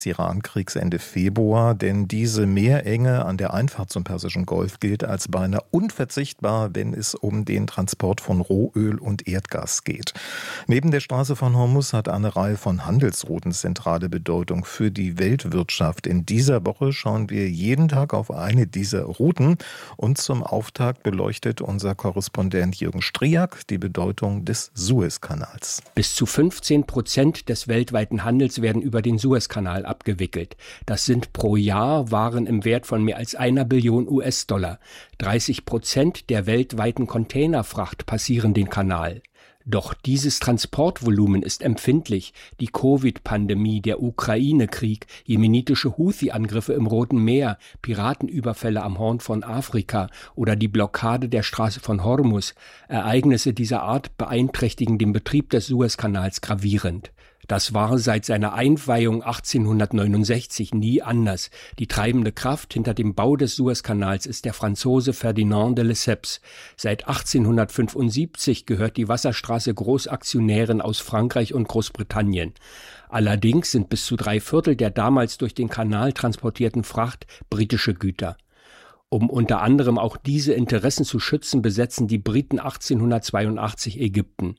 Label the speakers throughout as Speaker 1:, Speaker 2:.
Speaker 1: Iran-Kriegs Ende Februar, denn diese Meerenge an der Einfahrt zum Persischen Golf gilt als beinahe unverzichtbar, wenn es um den Transport von Rohöl und Erdgas geht. Neben der Straße von Hormuz hat eine Reihe von Handelsrouten zentrale Bedeutung für die Weltwirtschaft. In dieser Woche schauen wir jeden Tag auf eine dieser Routen und zum Auftakt beleuchtet unser Korrespondent Jürgen Striak die Bedeutung des Suezkanals.
Speaker 2: Bis zu 15% des weltweiten Handels werden über den Suezkanal abgewickelt. Das sind pro Jahr Waren im Wert von mehr als 1 Billion US-Dollar. 30% der weltweiten Containerfracht passieren den Kanal. Doch dieses Transportvolumen ist empfindlich. Die Covid-Pandemie, der Ukraine-Krieg, jemenitische Houthi-Angriffe im Roten Meer, Piratenüberfälle am Horn von Afrika oder die Blockade der Straße von Hormuz. Ereignisse dieser Art beeinträchtigen den Betrieb des Suezkanals gravierend. Das war seit seiner Einweihung 1869 nie anders. Die treibende Kraft hinter dem Bau des Suezkanals ist der Franzose Ferdinand de Lesseps. Seit 1875 gehört die Wasserstraße Großaktionären aus Frankreich und Großbritannien. Allerdings sind bis zu 3/4 der damals durch den Kanal transportierten Fracht britische Güter. Um unter anderem auch diese Interessen zu schützen, besetzen die Briten 1882 Ägypten.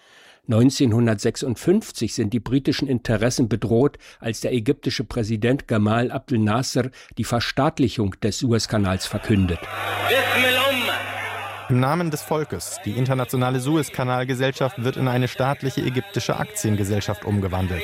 Speaker 2: 1956 sind die britischen Interessen bedroht, als der ägyptische Präsident Gamal Abdel Nasser die Verstaatlichung des Suezkanals verkündet.
Speaker 3: Im Namen des Volkes. Die internationale Suezkanalgesellschaft wird in eine staatliche ägyptische Aktiengesellschaft umgewandelt.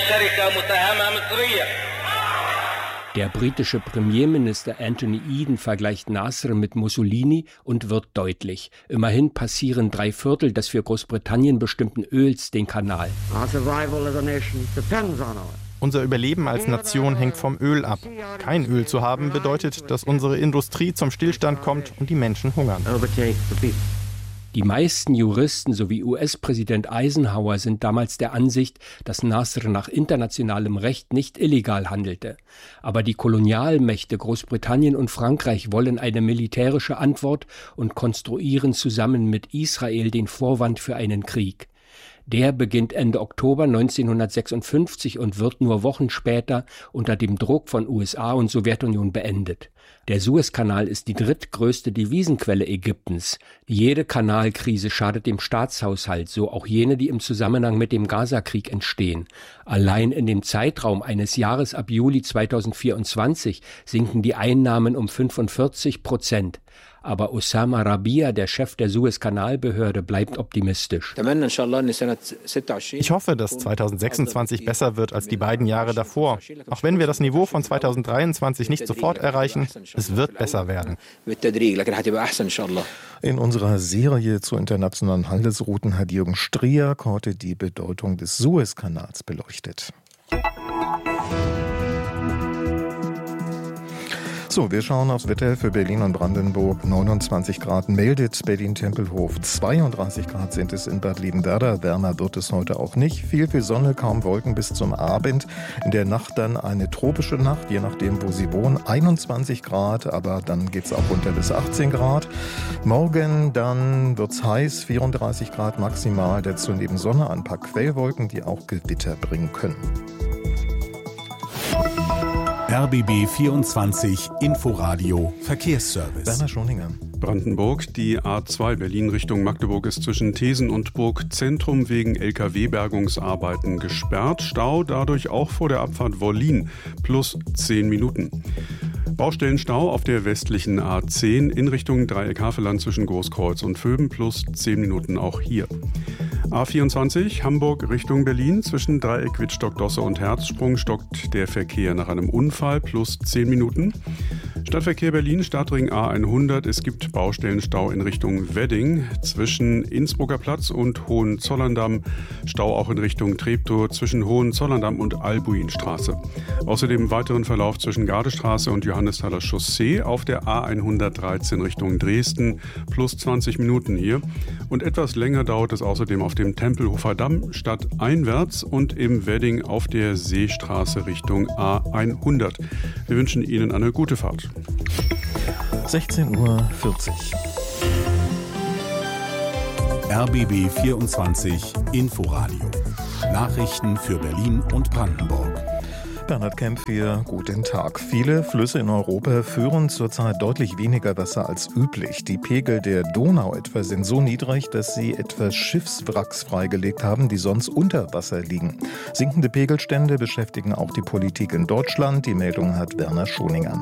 Speaker 2: Der britische Premierminister Anthony Eden vergleicht Nasser mit Mussolini und wird deutlich. Immerhin passieren 3/4 des für Großbritannien bestimmten Öls den Kanal.
Speaker 3: Unser Überleben als Nation hängt vom Öl ab. Kein Öl zu haben bedeutet, dass unsere Industrie zum Stillstand kommt und die Menschen hungern.
Speaker 2: Die meisten Juristen sowie US-Präsident Eisenhower sind damals der Ansicht, dass Nasser nach internationalem Recht nicht illegal handelte. Aber die Kolonialmächte Großbritannien und Frankreich wollen eine militärische Antwort und konstruieren zusammen mit Israel den Vorwand für einen Krieg. Der beginnt Ende Oktober 1956 und wird nur Wochen später unter dem Druck von USA und Sowjetunion beendet. Der Suezkanal ist die drittgrößte Devisenquelle Ägyptens. Jede Kanalkrise schadet dem Staatshaushalt, so auch jene, die im Zusammenhang mit dem Gazakrieg entstehen. Allein in dem Zeitraum eines Jahres ab Juli 2024 sinken die Einnahmen um 45%. Aber Osama Rabia, der Chef der Suezkanalbehörde, bleibt optimistisch.
Speaker 3: Ich hoffe, dass 2026 besser wird als die beiden Jahre davor. Auch wenn wir das Niveau von 2023 nicht sofort erreichen, es wird besser werden.
Speaker 1: In unserer Serie zu internationalen Handelsrouten hat Jürgen Striak heute die Bedeutung des Suezkanals beleuchtet. So, wir schauen aufs Wetter für Berlin und Brandenburg. 29 Grad meldet Berlin-Tempelhof. 32 Grad sind es in Bad Liebenwerda. Wärmer wird es heute auch nicht. Viel Sonne, kaum Wolken bis zum Abend. In der Nacht dann eine tropische Nacht, je nachdem, wo Sie wohnen. 21 Grad, aber dann geht es auch runter bis 18 Grad. Morgen dann wird es heiß, 34 Grad maximal. Dazu neben Sonne ein paar Quellwolken, die auch Gewitter bringen können.
Speaker 4: RBB 24 Inforadio Verkehrsservice.
Speaker 1: Werner Schoninger.
Speaker 5: Brandenburg, die A2 Berlin Richtung Magdeburg ist zwischen Thesen und Burgzentrum wegen LKW-Bergungsarbeiten gesperrt. Stau dadurch auch vor der Abfahrt Wollin plus 10 Minuten. Baustellenstau auf der westlichen A10 in Richtung Dreieck Havelland zwischen Großkreuz und Vöben plus 10 Minuten auch hier. A24 Hamburg Richtung Berlin zwischen Dreieck Wittstock-Dosse und Herzsprung stockt der Verkehr nach einem Unfall plus 10 Minuten. Stadtverkehr Berlin, Stadtring A100. Es gibt Baustellenstau in Richtung Wedding zwischen Innsbrucker Platz und Hohenzollerndamm. Stau auch in Richtung Treptow zwischen Hohenzollerndamm und Albuinstraße. Außerdem weiteren Verlauf zwischen Gardestraße und Johannesthaler Chaussee auf der A113 Richtung Dresden plus 20 Minuten hier. Und etwas länger dauert es außerdem auf dem Tempelhofer Damm stadteinwärts und im Wedding auf der Seestraße Richtung A100. Wir wünschen Ihnen eine gute Fahrt.
Speaker 1: 16:40 Uhr.
Speaker 4: RBB 24 Inforadio. Nachrichten für Berlin und Brandenburg.
Speaker 1: Bernhard Kempf hier, guten Tag. Viele Flüsse in Europa führen zurzeit deutlich weniger Wasser als üblich. Die Pegel der Donau etwa sind so niedrig, dass sie etwa Schiffswracks freigelegt haben, die sonst unter Wasser liegen. Sinkende Pegelstände beschäftigen auch die Politik in Deutschland. Die Meldung hat Werner Schoninger.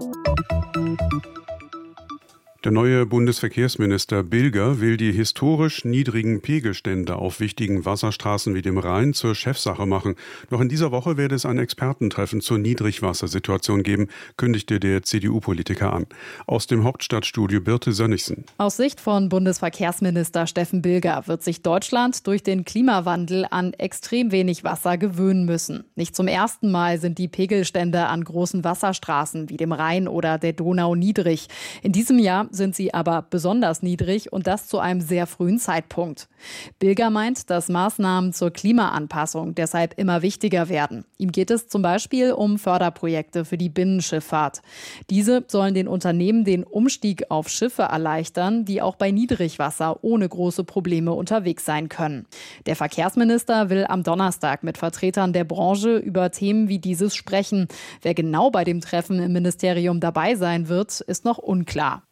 Speaker 5: Der neue Bundesverkehrsminister Bilger will die historisch niedrigen Pegelstände auf wichtigen Wasserstraßen wie dem Rhein zur Chefsache machen. Noch in dieser Woche werde es ein Expertentreffen zur Niedrigwassersituation geben, kündigte der CDU-Politiker an. Aus dem Hauptstadtstudio Birte Sönnigsen.
Speaker 6: Aus Sicht von Bundesverkehrsminister Steffen Bilger wird sich Deutschland durch den Klimawandel an extrem wenig Wasser gewöhnen müssen. Nicht zum ersten Mal sind die Pegelstände an großen Wasserstraßen wie dem Rhein oder der Donau niedrig. In diesem Jahr sind sie aber besonders niedrig und das zu einem sehr frühen Zeitpunkt. Bilger meint, dass Maßnahmen zur Klimaanpassung deshalb immer wichtiger werden. Ihm geht es zum Beispiel um Förderprojekte für die Binnenschifffahrt. Diese sollen den Unternehmen den Umstieg auf Schiffe erleichtern, die auch bei Niedrigwasser ohne große Probleme unterwegs sein können. Der Verkehrsminister will am Donnerstag mit Vertretern der Branche über Themen wie dieses sprechen. Wer genau bei dem Treffen im Ministerium dabei sein wird, ist noch unklar.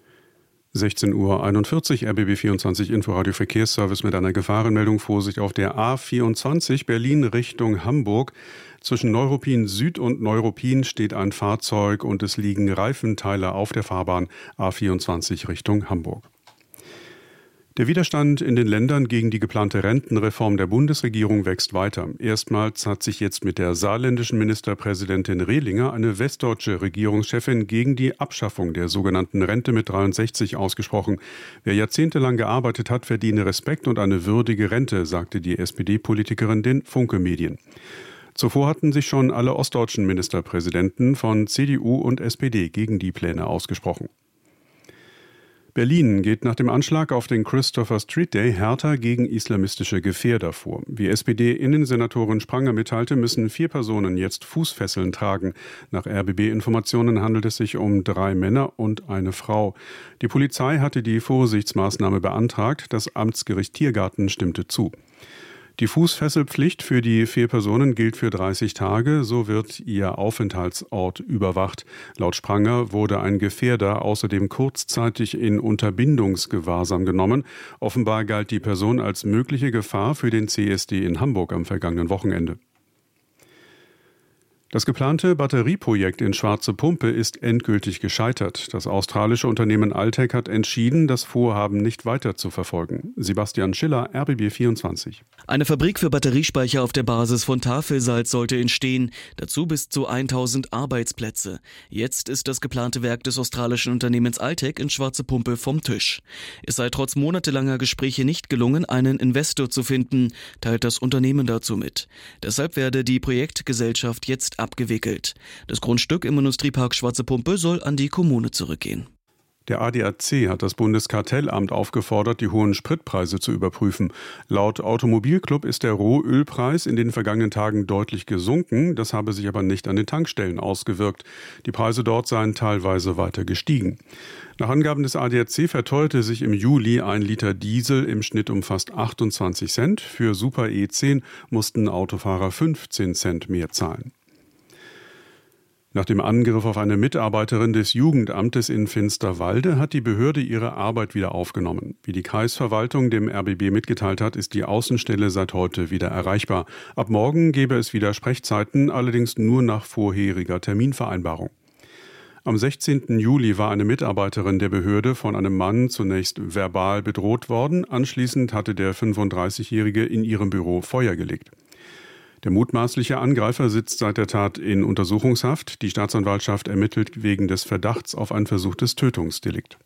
Speaker 5: 16:41 Uhr, RBB 24 Inforadio Verkehrsservice mit einer Gefahrenmeldung. Vorsicht auf der A24 Berlin Richtung Hamburg. Zwischen Neuruppin Süd und Neuruppin steht ein Fahrzeug und es liegen Reifenteile auf der Fahrbahn A24 Richtung Hamburg. Der Widerstand in den Ländern gegen die geplante Rentenreform der Bundesregierung wächst weiter. Erstmals hat sich jetzt mit der saarländischen Ministerpräsidentin Rehlinger eine westdeutsche Regierungschefin gegen die Abschaffung der sogenannten Rente mit 63 ausgesprochen. Wer jahrzehntelang gearbeitet hat, verdiene Respekt und eine würdige Rente, sagte die SPD-Politikerin den Funke-Medien. Zuvor hatten sich schon alle ostdeutschen Ministerpräsidenten von CDU und SPD gegen die Pläne ausgesprochen. Berlin geht nach dem Anschlag auf den Christopher Street Day härter gegen islamistische Gefährder vor. Wie SPD-Innensenatorin Spranger mitteilte, müssen 4 Personen jetzt Fußfesseln tragen. Nach RBB-Informationen handelt es sich um 3 Männer und eine Frau. Die Polizei hatte die Vorsichtsmaßnahme beantragt. Das Amtsgericht Tiergarten stimmte zu. Die Fußfesselpflicht für die 4 Personen gilt für 30 Tage, so wird ihr Aufenthaltsort überwacht. Laut Spranger wurde ein Gefährder außerdem kurzzeitig in Unterbindungsgewahrsam genommen. Offenbar galt die Person als mögliche Gefahr für den CSD in Hamburg am vergangenen Wochenende. Das geplante Batterieprojekt in Schwarze Pumpe ist endgültig gescheitert. Das australische Unternehmen Altec hat entschieden, das Vorhaben nicht weiter zu verfolgen. Sebastian Schiller, RBB 24.
Speaker 7: Eine Fabrik für Batteriespeicher auf der Basis von Tafelsalz sollte entstehen. Dazu bis zu 1000 Arbeitsplätze. Jetzt ist das geplante Werk des australischen Unternehmens Altec in Schwarze Pumpe vom Tisch. Es sei trotz monatelanger Gespräche nicht gelungen, einen Investor zu finden, teilt das Unternehmen dazu mit. Deshalb werde die Projektgesellschaft jetzt abgewickelt. Das Grundstück im Industriepark Schwarze Pumpe soll an die Kommune zurückgehen.
Speaker 5: Der ADAC hat das Bundeskartellamt aufgefordert, die hohen Spritpreise zu überprüfen. Laut Automobilclub ist der Rohölpreis in den vergangenen Tagen deutlich gesunken. Das habe sich aber nicht an den Tankstellen ausgewirkt. Die Preise dort seien teilweise weiter gestiegen. Nach Angaben des ADAC verteuerte sich im Juli 1 Liter Diesel im Schnitt um fast 28 Cent. Für Super E10 mussten Autofahrer 15 Cent mehr zahlen. Nach dem Angriff auf eine Mitarbeiterin des Jugendamtes in Finsterwalde hat die Behörde ihre Arbeit wieder aufgenommen. Wie die Kreisverwaltung dem RBB mitgeteilt hat, ist die Außenstelle seit heute wieder erreichbar. Ab morgen gäbe es wieder Sprechzeiten, allerdings nur nach vorheriger Terminvereinbarung. Am 16. Juli war eine Mitarbeiterin der Behörde von einem Mann zunächst verbal bedroht worden. Anschließend hatte der 35-Jährige in ihrem Büro Feuer gelegt. Der mutmaßliche Angreifer sitzt seit der Tat in Untersuchungshaft. Die Staatsanwaltschaft ermittelt wegen des Verdachts auf ein versuchtes Tötungsdelikt.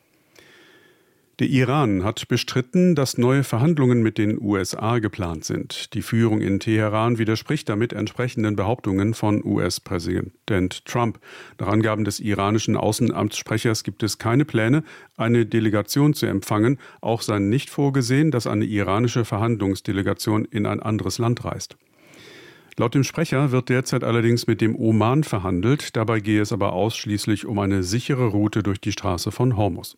Speaker 5: Der Iran hat bestritten, dass neue Verhandlungen mit den USA geplant sind. Die Führung in Teheran widerspricht damit entsprechenden Behauptungen von US-Präsident Trump. Nach Angaben des iranischen Außenamtssprechers gibt es keine Pläne, eine Delegation zu empfangen. Auch sei nicht vorgesehen, dass eine iranische Verhandlungsdelegation in ein anderes Land reist. Laut dem Sprecher wird derzeit allerdings mit dem Oman verhandelt. Dabei gehe es aber ausschließlich um eine sichere Route durch die Straße von Hormuz.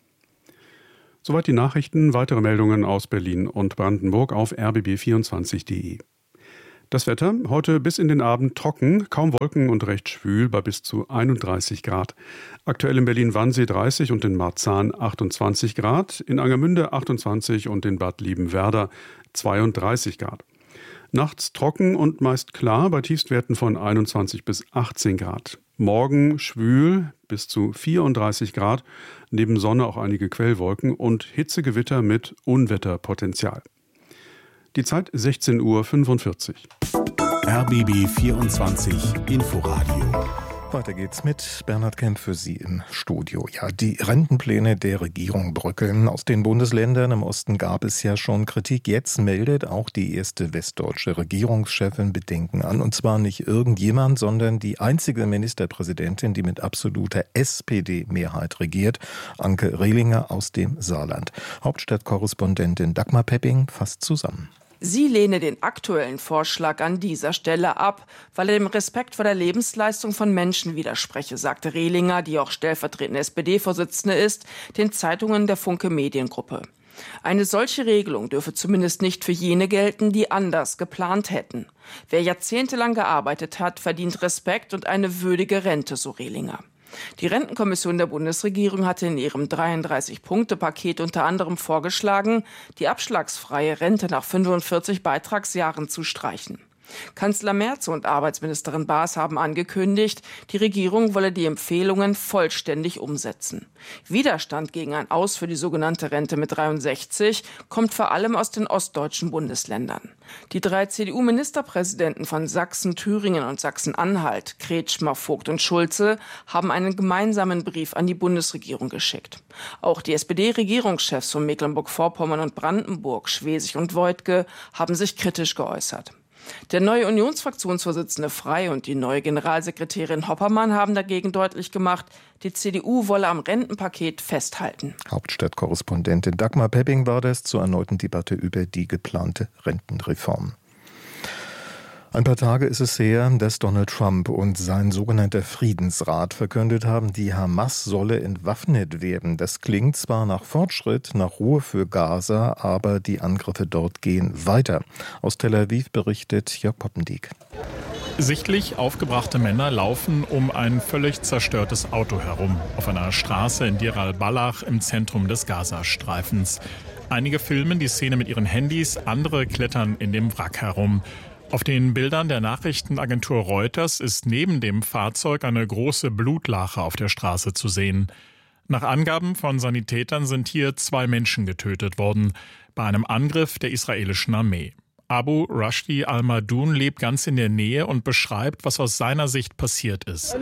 Speaker 5: Soweit die Nachrichten. Weitere Meldungen aus Berlin und Brandenburg auf rbb24.de. Das Wetter heute bis in den Abend trocken, kaum Wolken und recht schwül bei bis zu 31 Grad. Aktuell in Berlin-Wannsee 30 und in Marzahn 28 Grad, in Angermünde 28 und in Bad Liebenwerda 32 Grad. Nachts trocken und meist klar bei Tiefstwerten von 21 bis 18 Grad. Morgen schwül bis zu 34 Grad, neben Sonne auch einige Quellwolken und Hitzegewitter mit Unwetterpotenzial. Die Zeit 16:45 Uhr.
Speaker 4: RBB 24 Inforadio.
Speaker 1: Weiter geht's mit Bernhard Kemp für Sie im Studio. Ja, die Rentenpläne der Regierung bröckeln. Aus den Bundesländern im Osten gab es ja schon Kritik. Jetzt meldet auch die erste westdeutsche Regierungschefin Bedenken an. Und zwar nicht irgendjemand, sondern die einzige Ministerpräsidentin, die mit absoluter SPD-Mehrheit regiert, Anke Rehlinger aus dem Saarland. Hauptstadtkorrespondentin Dagmar Pepping fasst zusammen.
Speaker 8: Sie lehne den aktuellen Vorschlag an dieser Stelle ab, weil er dem Respekt vor der Lebensleistung von Menschen widerspreche, sagte Rehlinger, die auch stellvertretende SPD-Vorsitzende ist, den Zeitungen der Funke Mediengruppe. Eine solche Regelung dürfe zumindest nicht für jene gelten, die anders geplant hätten. Wer jahrzehntelang gearbeitet hat, verdient Respekt und eine würdige Rente, so Rehlinger. Die Rentenkommission der Bundesregierung hatte in ihrem 33-Punkte-Paket unter anderem vorgeschlagen, die abschlagsfreie Rente nach 45 Beitragsjahren zu streichen. Kanzler Merz und Arbeitsministerin Baas haben angekündigt, die Regierung wolle die Empfehlungen vollständig umsetzen. Widerstand gegen ein Aus für die sogenannte Rente mit 63 kommt vor allem aus den ostdeutschen Bundesländern. Die 3 CDU-Ministerpräsidenten von Sachsen, Thüringen und Sachsen-Anhalt, Kretschmer, Vogt und Schulze, haben einen gemeinsamen Brief an die Bundesregierung geschickt. Auch die SPD-Regierungschefs von Mecklenburg-Vorpommern und Brandenburg, Schwesig und Woidke, haben sich kritisch geäußert. Der neue Unionsfraktionsvorsitzende Frey und die neue Generalsekretärin Hoppermann haben dagegen deutlich gemacht, die CDU wolle am Rentenpaket festhalten.
Speaker 1: Hauptstadtkorrespondentin Dagmar Pepping war das zur erneuten Debatte über die geplante Rentenreform. Ein paar Tage ist es her, dass Donald Trump und sein sogenannter Friedensrat verkündet haben, die Hamas solle entwaffnet werden. Das klingt zwar nach Fortschritt, nach Ruhe für Gaza, aber die Angriffe dort gehen weiter. Aus Tel Aviv berichtet Jörg Poppendiek.
Speaker 9: Sichtlich aufgebrachte Männer laufen um ein völlig zerstörtes Auto herum, auf einer Straße in Deir al-Balach im Zentrum des Gazastreifens. Einige filmen die Szene mit ihren Handys, andere klettern in dem Wrack herum. Auf den Bildern der Nachrichtenagentur Reuters ist neben dem Fahrzeug eine große Blutlache auf der Straße zu sehen. Nach Angaben von Sanitätern sind hier 2 Menschen getötet worden, bei einem Angriff der israelischen Armee. Abu Rashdi al-Madoun lebt ganz in der Nähe und beschreibt, was aus seiner Sicht passiert ist.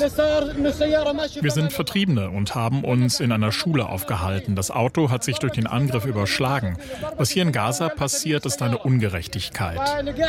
Speaker 9: Wir sind Vertriebene und haben uns in einer Schule aufgehalten. Das Auto hat sich durch den Angriff überschlagen. Was hier in Gaza passiert, ist eine Ungerechtigkeit.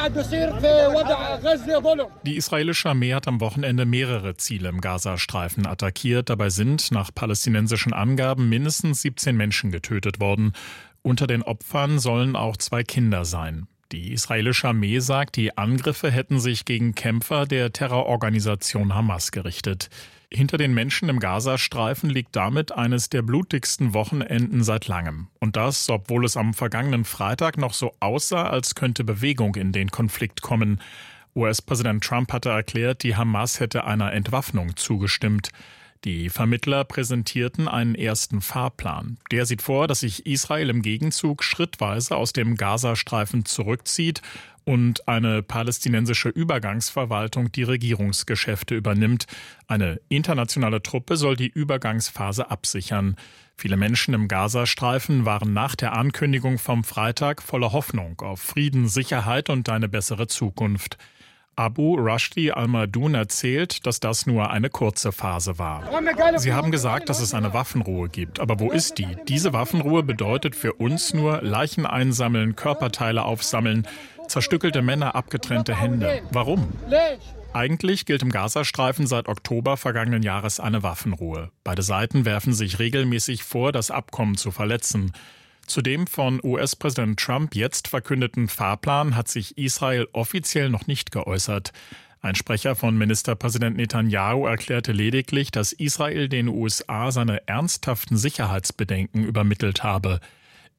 Speaker 9: Die israelische Armee hat am Wochenende mehrere Ziele im Gazastreifen attackiert. Dabei sind nach palästinensischen Angaben mindestens 17 Menschen getötet worden. Unter den Opfern sollen auch 2 Kinder sein. Die israelische Armee sagt, die Angriffe hätten sich gegen Kämpfer der Terrororganisation Hamas gerichtet. Hinter den Menschen im Gazastreifen liegt damit eines der blutigsten Wochenenden seit langem. Und das, obwohl es am vergangenen Freitag noch so aussah, als könnte Bewegung in den Konflikt kommen. US-Präsident Trump hatte erklärt, die Hamas hätte einer Entwaffnung zugestimmt. Die Vermittler präsentierten einen ersten Fahrplan. Der sieht vor, dass sich Israel im Gegenzug schrittweise aus dem Gazastreifen zurückzieht und eine palästinensische Übergangsverwaltung die Regierungsgeschäfte übernimmt. Eine internationale Truppe soll die Übergangsphase absichern. Viele Menschen im Gazastreifen waren nach der Ankündigung vom Freitag voller Hoffnung auf Frieden, Sicherheit und eine bessere Zukunft. Abu Rashdi al-Madoun erzählt, dass das nur eine kurze Phase war. Sie haben gesagt, dass es eine Waffenruhe gibt. Aber wo ist die? Diese Waffenruhe bedeutet für uns nur Leichen einsammeln, Körperteile aufsammeln, zerstückelte Männer, abgetrennte Hände. Warum? Eigentlich gilt im Gazastreifen seit Oktober vergangenen Jahres eine Waffenruhe. Beide Seiten werfen sich regelmäßig vor, das Abkommen zu verletzen. Zu dem von US-Präsident Trump jetzt verkündeten Fahrplan hat sich Israel offiziell noch nicht geäußert. Ein Sprecher von Ministerpräsident Netanyahu erklärte lediglich, dass Israel den USA seine ernsthaften Sicherheitsbedenken übermittelt habe.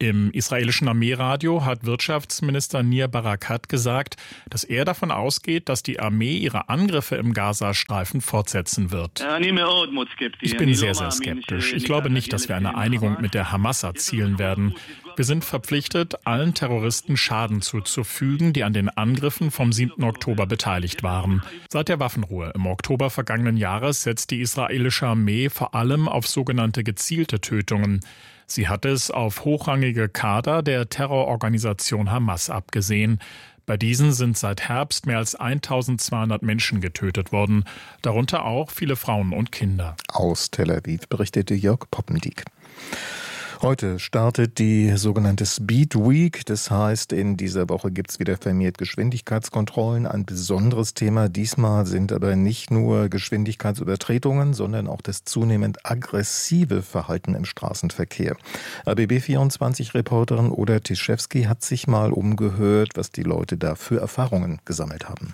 Speaker 9: Im israelischen Armeeradio hat Wirtschaftsminister Nir Barakat gesagt, dass er davon ausgeht, dass die Armee ihre Angriffe im Gazastreifen fortsetzen wird. Ich bin sehr, sehr skeptisch. Ich glaube nicht, dass wir eine Einigung mit der Hamas erzielen werden. Wir sind verpflichtet, allen Terroristen Schaden zuzufügen, die an den Angriffen vom 7. Oktober beteiligt waren. Seit der Waffenruhe im Oktober vergangenen Jahres setzt die israelische Armee vor allem auf sogenannte gezielte Tötungen. Sie hat es auf hochrangige Kader der Terrororganisation Hamas abgesehen. Bei diesen sind seit Herbst mehr als 1200 Menschen getötet worden, darunter auch viele Frauen und Kinder.
Speaker 1: Aus Tel Aviv berichtete Jörg Poppendiek. Heute startet die sogenannte Speed Week. Das heißt, in dieser Woche gibt es wieder vermehrt Geschwindigkeitskontrollen. Ein besonderes Thema diesmal sind aber nicht nur Geschwindigkeitsübertretungen, sondern auch das zunehmend aggressive Verhalten im Straßenverkehr. RBB24-Reporterin Oda Tischewski hat sich mal umgehört, was die Leute da für Erfahrungen gesammelt haben.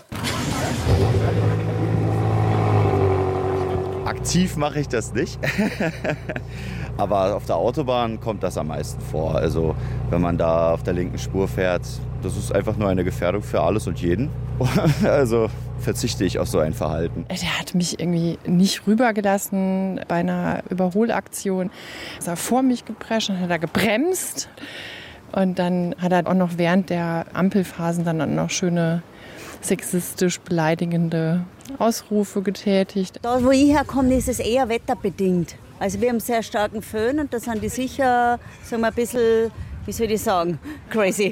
Speaker 10: Aktiv mache ich das nicht. Aber auf der Autobahn kommt das am meisten vor. Also wenn man da auf der linken Spur fährt, das ist einfach nur eine Gefährdung für alles und jeden. Also verzichte ich auf so ein Verhalten.
Speaker 11: Der hat mich irgendwie nicht rübergelassen bei einer Überholaktion. Ist er vor mich geprescht und hat er gebremst. Und dann hat er auch noch während der Ampelphasen dann noch schöne sexistisch beleidigende Ausrufe getätigt.
Speaker 12: Da, wo ich herkomme, ist es eher wetterbedingt. Also wir haben sehr starken Föhn und da sind die sicher, sagen wir, ein bisschen, wie soll ich sagen, crazy.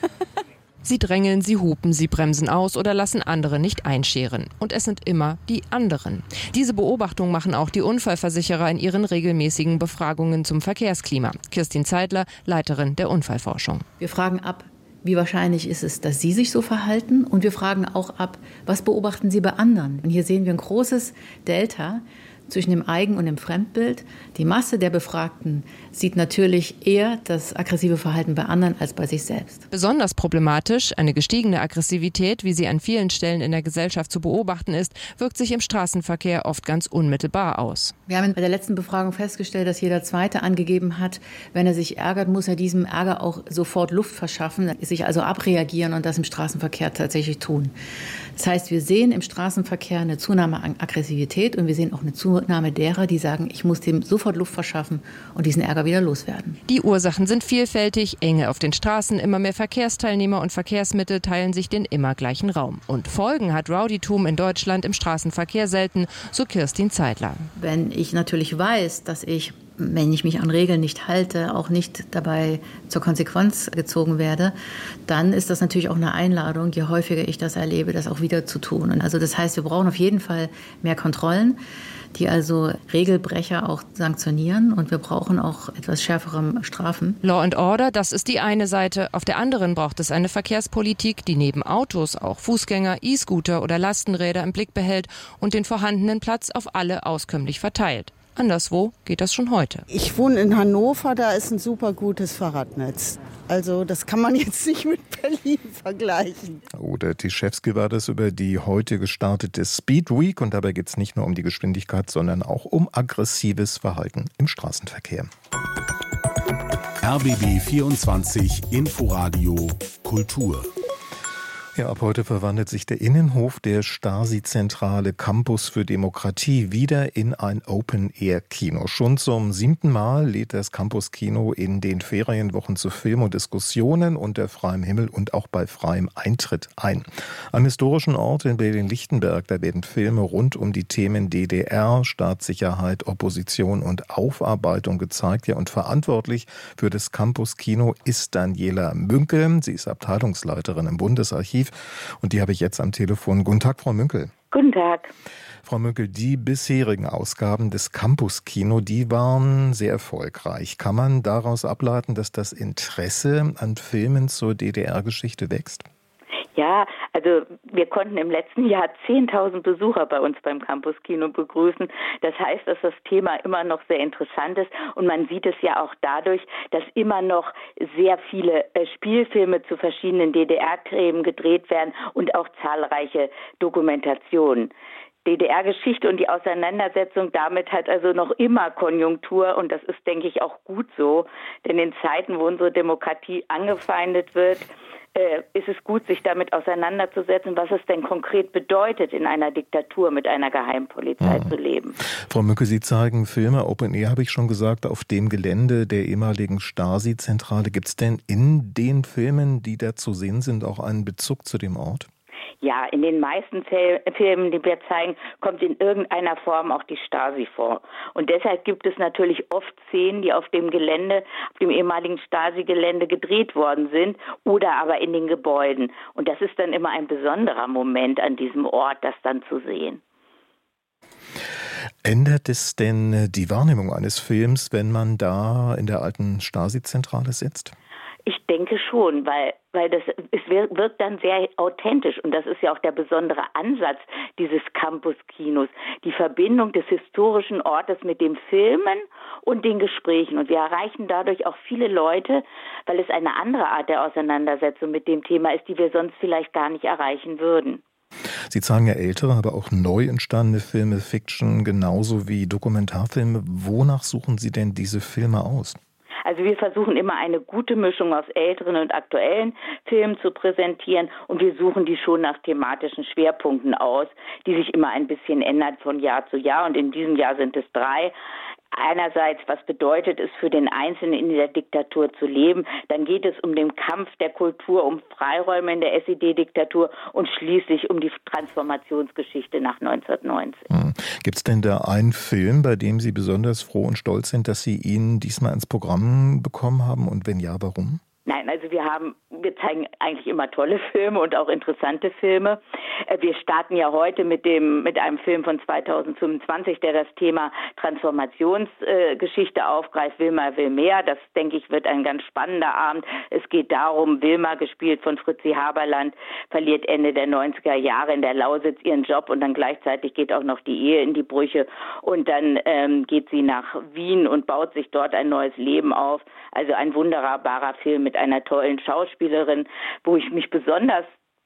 Speaker 13: Sie drängeln, sie hupen, sie bremsen aus oder lassen andere nicht einscheren. Und es sind immer die anderen. Diese Beobachtung machen auch die Unfallversicherer in ihren regelmäßigen Befragungen zum Verkehrsklima. Kirstin Zeidler, Leiterin der Unfallforschung.
Speaker 14: Wir fragen ab, wie wahrscheinlich ist es, dass Sie sich so verhalten? Und wir fragen auch ab, was beobachten Sie bei anderen? Und hier sehen wir ein großes Delta zwischen dem Eigen- und dem Fremdbild. Die Masse der Befragten sieht natürlich eher das aggressive Verhalten bei anderen als bei sich selbst.
Speaker 13: Besonders problematisch, eine gestiegene Aggressivität, wie sie an vielen Stellen in der Gesellschaft zu beobachten ist, wirkt sich im Straßenverkehr oft ganz unmittelbar aus.
Speaker 14: Wir haben bei der letzten Befragung festgestellt, dass jeder Zweite angegeben hat, wenn er sich ärgert, muss er diesem Ärger auch sofort Luft verschaffen, sich also abreagieren und das im Straßenverkehr tatsächlich tun. Das heißt, wir sehen im Straßenverkehr eine Zunahme an Aggressivität und wir sehen auch eine Zunahme derer, die sagen, ich muss dem sofort Luft verschaffen und diesen Ärger wieder loswerden.
Speaker 13: Die Ursachen sind vielfältig, Enge auf den Straßen, immer mehr Verkehrsteilnehmer und Verkehrsmittel teilen sich den immer gleichen Raum. Und Folgen hat Rowdytum in Deutschland im Straßenverkehr selten, so Kirstin Zeidler.
Speaker 14: Wenn ich natürlich weiß, dass ich, wenn ich mich an Regeln nicht halte, auch nicht dabei zur Konsequenz gezogen werde, dann ist das natürlich auch eine Einladung, je häufiger ich das erlebe, das auch wieder zu tun. Und also das heißt, wir brauchen auf jeden Fall mehr Kontrollen, die also Regelbrecher auch sanktionieren und wir brauchen auch etwas schärfere Strafen.
Speaker 13: Law and Order, das ist die eine Seite. Auf der anderen braucht es eine Verkehrspolitik, die neben Autos auch Fußgänger, E-Scooter oder Lastenräder im Blick behält und den vorhandenen Platz auf alle auskömmlich verteilt. Anderswo geht das schon heute.
Speaker 15: Ich wohne in Hannover, da ist ein super gutes Fahrradnetz. Also das kann man jetzt nicht mit Berlin vergleichen.
Speaker 1: Oder Tischewski war das über die heute gestartete Speed Week. Und dabei geht es nicht nur um die Geschwindigkeit, sondern auch um aggressives Verhalten im Straßenverkehr.
Speaker 4: RBB 24 Inforadio Kultur.
Speaker 1: Ja, ab heute verwandelt sich der Innenhof der Stasi-Zentrale Campus für Demokratie wieder in ein Open-Air-Kino. Schon zum 7. Mal lädt das Campus-Kino in den Ferienwochen zu Film und Diskussionen unter freiem Himmel und auch bei freiem Eintritt ein. Am historischen Ort in Berlin-Lichtenberg, da werden Filme rund um die Themen DDR, Staatssicherheit, Opposition und Aufarbeitung gezeigt. Ja, und verantwortlich für das Campus-Kino ist Daniela Münkel. Sie ist Abteilungsleiterin im Bundesarchiv. Und die habe ich jetzt am Telefon. Guten Tag, Frau Münkel.
Speaker 16: Guten Tag.
Speaker 1: Frau Münkel, die bisherigen Ausgaben des Campus-Kino, die waren sehr erfolgreich. Kann man daraus ableiten, dass das Interesse an Filmen zur DDR-Geschichte wächst?
Speaker 16: Ja, also wir konnten im letzten Jahr 10.000 Besucher bei uns beim Campus-Kino begrüßen. Das heißt, dass das Thema immer noch sehr interessant ist und man sieht es ja auch dadurch, dass immer noch sehr viele Spielfilme zu verschiedenen DDR-Themen gedreht werden und auch zahlreiche Dokumentationen. DDR-Geschichte und die Auseinandersetzung damit hat also noch immer Konjunktur und das ist, denke ich, auch gut so. Denn in Zeiten, wo unsere Demokratie angefeindet wird, ist es gut, sich damit auseinanderzusetzen, was es denn konkret bedeutet, in einer Diktatur mit einer Geheimpolizei zu leben.
Speaker 1: Frau Mücke, Sie zeigen Filme, Open Air habe ich schon gesagt, auf dem Gelände der ehemaligen Stasi-Zentrale. Gibt es denn in den Filmen, die da zu sehen sind, auch einen Bezug zu dem Ort?
Speaker 16: Ja, in den meisten Filmen, die wir zeigen, kommt in irgendeiner Form auch die Stasi vor. Und deshalb gibt es natürlich oft Szenen, die auf dem Gelände, auf dem ehemaligen Stasi-Gelände gedreht worden sind oder aber in den Gebäuden. Und das ist dann immer ein besonderer Moment an diesem Ort, das dann zu sehen.
Speaker 1: Ändert es denn die Wahrnehmung eines Films, wenn man da in der alten Stasi-Zentrale sitzt?
Speaker 16: Ich denke schon, weil es wirkt dann sehr authentisch und das ist ja auch der besondere Ansatz dieses Campus-Kinos, die Verbindung des historischen Ortes mit dem Filmen und den Gesprächen. Und wir erreichen dadurch auch viele Leute, weil es eine andere Art der Auseinandersetzung mit dem Thema ist, die wir sonst vielleicht gar nicht erreichen würden.
Speaker 1: Sie zeigen ja ältere, aber auch neu entstandene Filme, Fiction, genauso wie Dokumentarfilme. Wonach suchen Sie denn diese Filme aus?
Speaker 16: Also wir versuchen immer eine gute Mischung aus älteren und aktuellen Filmen zu präsentieren und wir suchen die schon nach thematischen Schwerpunkten aus, die sich immer ein bisschen ändern von Jahr zu Jahr und in diesem Jahr sind es 3. Einerseits, was bedeutet es für den Einzelnen in dieser Diktatur zu leben? Dann geht es um den Kampf der Kultur, um Freiräume in der SED-Diktatur und schließlich um die Transformationsgeschichte nach 1990.
Speaker 1: Gibt es denn da einen Film, bei dem Sie besonders froh und stolz sind, dass Sie ihn diesmal ins Programm bekommen haben? Und wenn ja, warum?
Speaker 16: Nein, also wir zeigen eigentlich immer tolle Filme und auch interessante Filme. Wir starten ja heute mit einem Film von 2025, der das Thema Transformationsgeschichte aufgreift. Wilma will mehr. Das, denke ich, wird ein ganz spannender Abend. Es geht darum, Wilma, gespielt von Fritzi Haberland, verliert Ende der 90er Jahre in der Lausitz ihren Job und dann gleichzeitig geht auch noch die Ehe in die Brüche und dann geht sie nach Wien und baut sich dort ein neues Leben auf. Also ein wunderbarer Film mit einer tollen Schauspielerin, wo ich besonders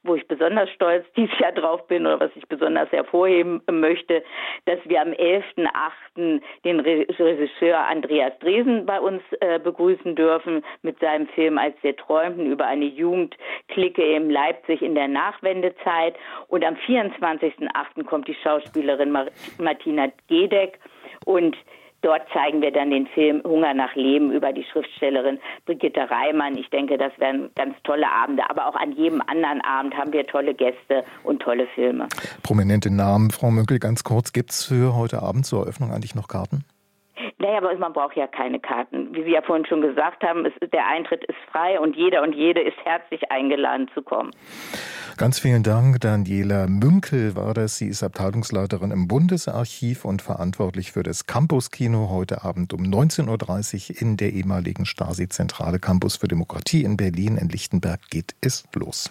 Speaker 16: stolz dieses Jahr drauf bin oder was ich besonders hervorheben möchte, dass wir am 11.8. den Regisseur Andreas Dresen bei uns begrüßen dürfen mit seinem Film Als wir träumten über eine Jugendclique in Leipzig in der Nachwendezeit. Und am 24.8. kommt die Schauspielerin Martina Gedeck und dort zeigen wir dann den Film Hunger nach Leben über die Schriftstellerin Brigitte Reimann. Ich denke, das werden ganz tolle Abende. Aber auch an jedem anderen Abend haben wir tolle Gäste und tolle Filme.
Speaker 1: Prominente Namen. Frau Mückel, ganz kurz, gibt es für heute Abend zur Eröffnung eigentlich noch Karten?
Speaker 16: Naja, aber man braucht ja keine Karten. Wie Sie ja vorhin schon gesagt haben, der Eintritt ist frei und jeder und jede ist herzlich eingeladen zu kommen.
Speaker 1: Ganz vielen Dank, Daniela Münkel war das. Sie ist Abteilungsleiterin im Bundesarchiv und verantwortlich für das Campus-Kino. Heute Abend um 19.30 Uhr in der ehemaligen Stasi-Zentrale Campus für Demokratie in Berlin. In Lichtenberg geht es los.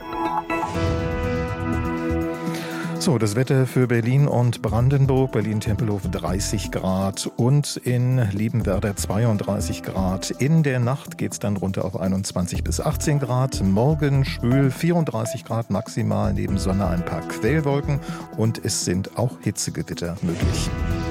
Speaker 1: So, das Wetter für Berlin und Brandenburg. Berlin-Tempelhof 30 Grad und in Liebenwerda 32 Grad. In der Nacht geht es dann runter auf 21 bis 18 Grad. Morgen schwül 34 Grad maximal, neben Sonne ein paar Quellwolken und es sind auch Hitzegewitter möglich.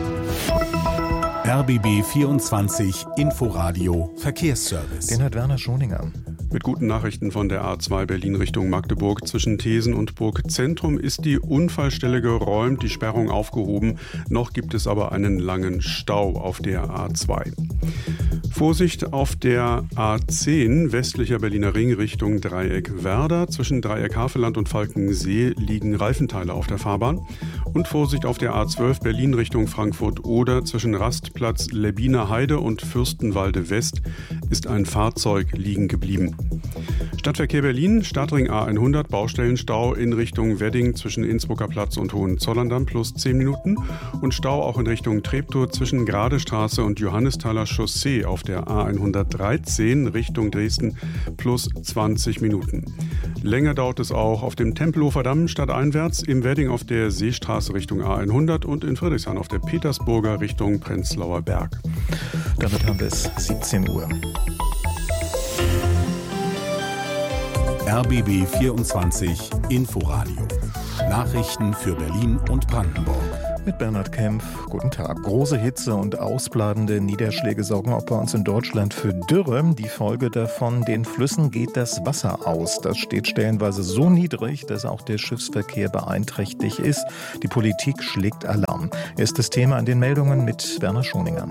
Speaker 4: RBB 24 Inforadio Verkehrsservice.
Speaker 1: Den hat Werner Schoninger.
Speaker 5: Mit guten Nachrichten von der A2 Berlin Richtung Magdeburg. Zwischen Thesen und Burgzentrum ist die Unfallstelle geräumt, die Sperrung aufgehoben. Noch gibt es aber einen langen Stau auf der A2. Vorsicht auf der A10 westlicher Berliner Ring Richtung Dreieck Werder. Zwischen Dreieck Havelland und Falkensee liegen Reifenteile auf der Fahrbahn. Und Vorsicht auf der A12 Berlin Richtung Frankfurt-Oder. Zwischen Rastplatz Lebbiner Heide und Fürstenwalde West ist ein Fahrzeug liegen geblieben. Stadtverkehr Berlin, Stadtring A100, Baustellenstau in Richtung Wedding zwischen Innsbrucker Platz und Hohenzollern plus 10 Minuten und Stau auch in Richtung Treptow zwischen Gradestraße und Johannesthaler Chaussee auf der A113 Richtung Dresden plus 20 Minuten. Länger dauert es auch auf dem Tempelhofer Damm stadteinwärts, im Wedding auf der Seestraße Richtung A100 und in Friedrichshain auf der Petersburger Richtung Prenzlauer Berg.
Speaker 1: Damit haben wir es 17 Uhr.
Speaker 4: RBB 24 Inforadio Nachrichten für Berlin und Brandenburg.
Speaker 1: Mit Bernhard Kempf. Guten Tag. Große Hitze und ausbladende Niederschläge sorgen auch bei uns in Deutschland für Dürre. Die Folge davon, den Flüssen geht das Wasser aus. Das steht stellenweise so niedrig, dass auch der Schiffsverkehr beeinträchtigt ist. Die Politik schlägt Alarm. Erstes Thema an den Meldungen mit Werner Schoninger.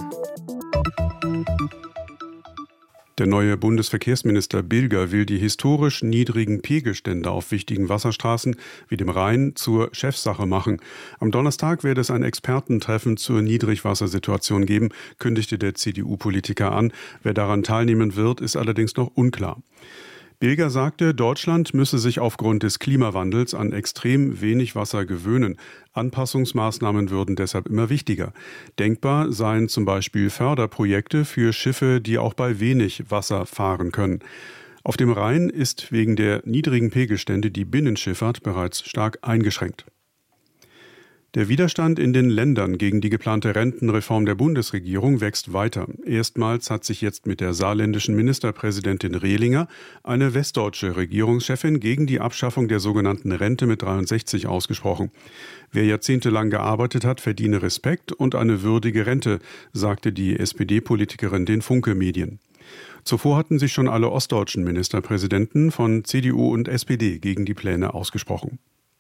Speaker 5: Der neue Bundesverkehrsminister Bilger will die historisch niedrigen Pegelstände auf wichtigen Wasserstraßen wie dem Rhein zur Chefsache machen. Am Donnerstag werde es ein Expertentreffen zur Niedrigwassersituation geben, kündigte der CDU-Politiker an. Wer daran teilnehmen wird, ist allerdings noch unklar. Bilger sagte, Deutschland müsse sich aufgrund des Klimawandels an extrem wenig Wasser gewöhnen. Anpassungsmaßnahmen würden deshalb immer wichtiger. Denkbar seien zum Beispiel Förderprojekte für Schiffe, die auch bei wenig Wasser fahren können. Auf dem Rhein ist wegen der niedrigen Pegelstände die Binnenschifffahrt bereits stark eingeschränkt. Der Widerstand in den Ländern gegen die geplante Rentenreform der Bundesregierung wächst weiter. Erstmals hat sich jetzt mit der saarländischen Ministerpräsidentin Rehlinger eine westdeutsche Regierungschefin gegen die Abschaffung der sogenannten Rente mit 63 ausgesprochen. Wer jahrzehntelang gearbeitet hat, verdiene Respekt und eine würdige Rente, sagte die SPD-Politikerin den Funke-Medien. Zuvor hatten sich schon alle ostdeutschen Ministerpräsidenten von CDU und SPD gegen die Pläne ausgesprochen.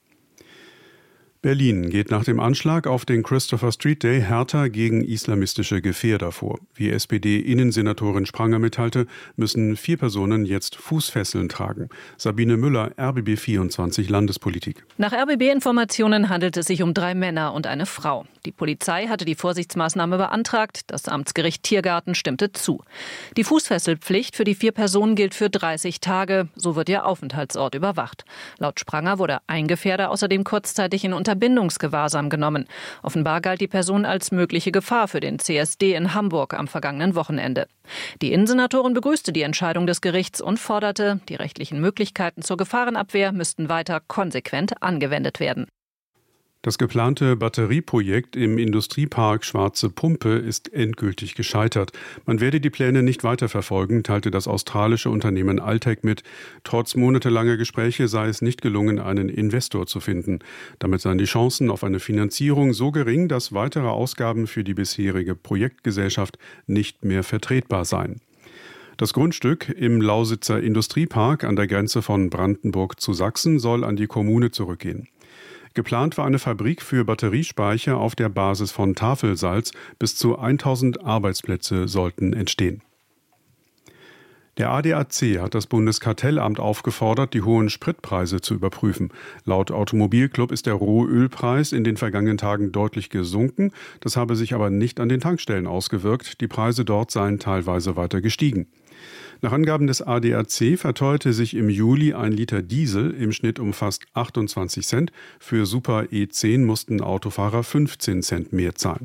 Speaker 5: Berlin geht nach dem Anschlag auf den Christopher Street Day härter gegen islamistische Gefährder vor. Wie SPD-Innensenatorin Spranger mitteilte, müssen 4 Personen jetzt Fußfesseln tragen. Sabine Müller, RBB 24 Landespolitik.
Speaker 17: Nach RBB-Informationen handelt es sich um 3 Männer und eine Frau. Die Polizei hatte die Vorsichtsmaßnahme beantragt. Das Amtsgericht Tiergarten stimmte zu. Die Fußfesselpflicht für die 4 Personen gilt für 30 Tage. So wird ihr Aufenthaltsort überwacht. Laut Spranger wurde ein Gefährder außerdem kurzzeitig in Unterbindungsgewahrsam genommen. Offenbar galt die Person als mögliche Gefahr für den CSD in Hamburg am vergangenen Wochenende. Die Innensenatorin begrüßte die Entscheidung des Gerichts und forderte, die rechtlichen Möglichkeiten zur Gefahrenabwehr müssten weiter konsequent angewendet werden.
Speaker 5: Das geplante Batterieprojekt im Industriepark Schwarze Pumpe ist endgültig gescheitert. Man werde die Pläne nicht weiterverfolgen, teilte das australische Unternehmen Altec mit. Trotz monatelanger Gespräche sei es nicht gelungen, einen Investor zu finden. Damit seien die Chancen auf eine Finanzierung so gering, dass weitere Ausgaben für die bisherige Projektgesellschaft nicht mehr vertretbar seien. Das Grundstück im Lausitzer Industriepark an der Grenze von Brandenburg zu Sachsen soll an die Kommune zurückgehen. Geplant war eine Fabrik für Batteriespeicher auf der Basis von Tafelsalz. Bis zu 1000 Arbeitsplätze sollten entstehen. Der ADAC hat das Bundeskartellamt aufgefordert, die hohen Spritpreise zu überprüfen. Laut Automobilclub ist der Rohölpreis in den vergangenen Tagen deutlich gesunken. Das habe sich aber nicht an den Tankstellen ausgewirkt. Die Preise dort seien teilweise weiter gestiegen. Nach Angaben des ADAC verteuerte sich im Juli 1 Liter Diesel im Schnitt um fast 28 Cent. Für Super E10 mussten Autofahrer 15 Cent mehr zahlen.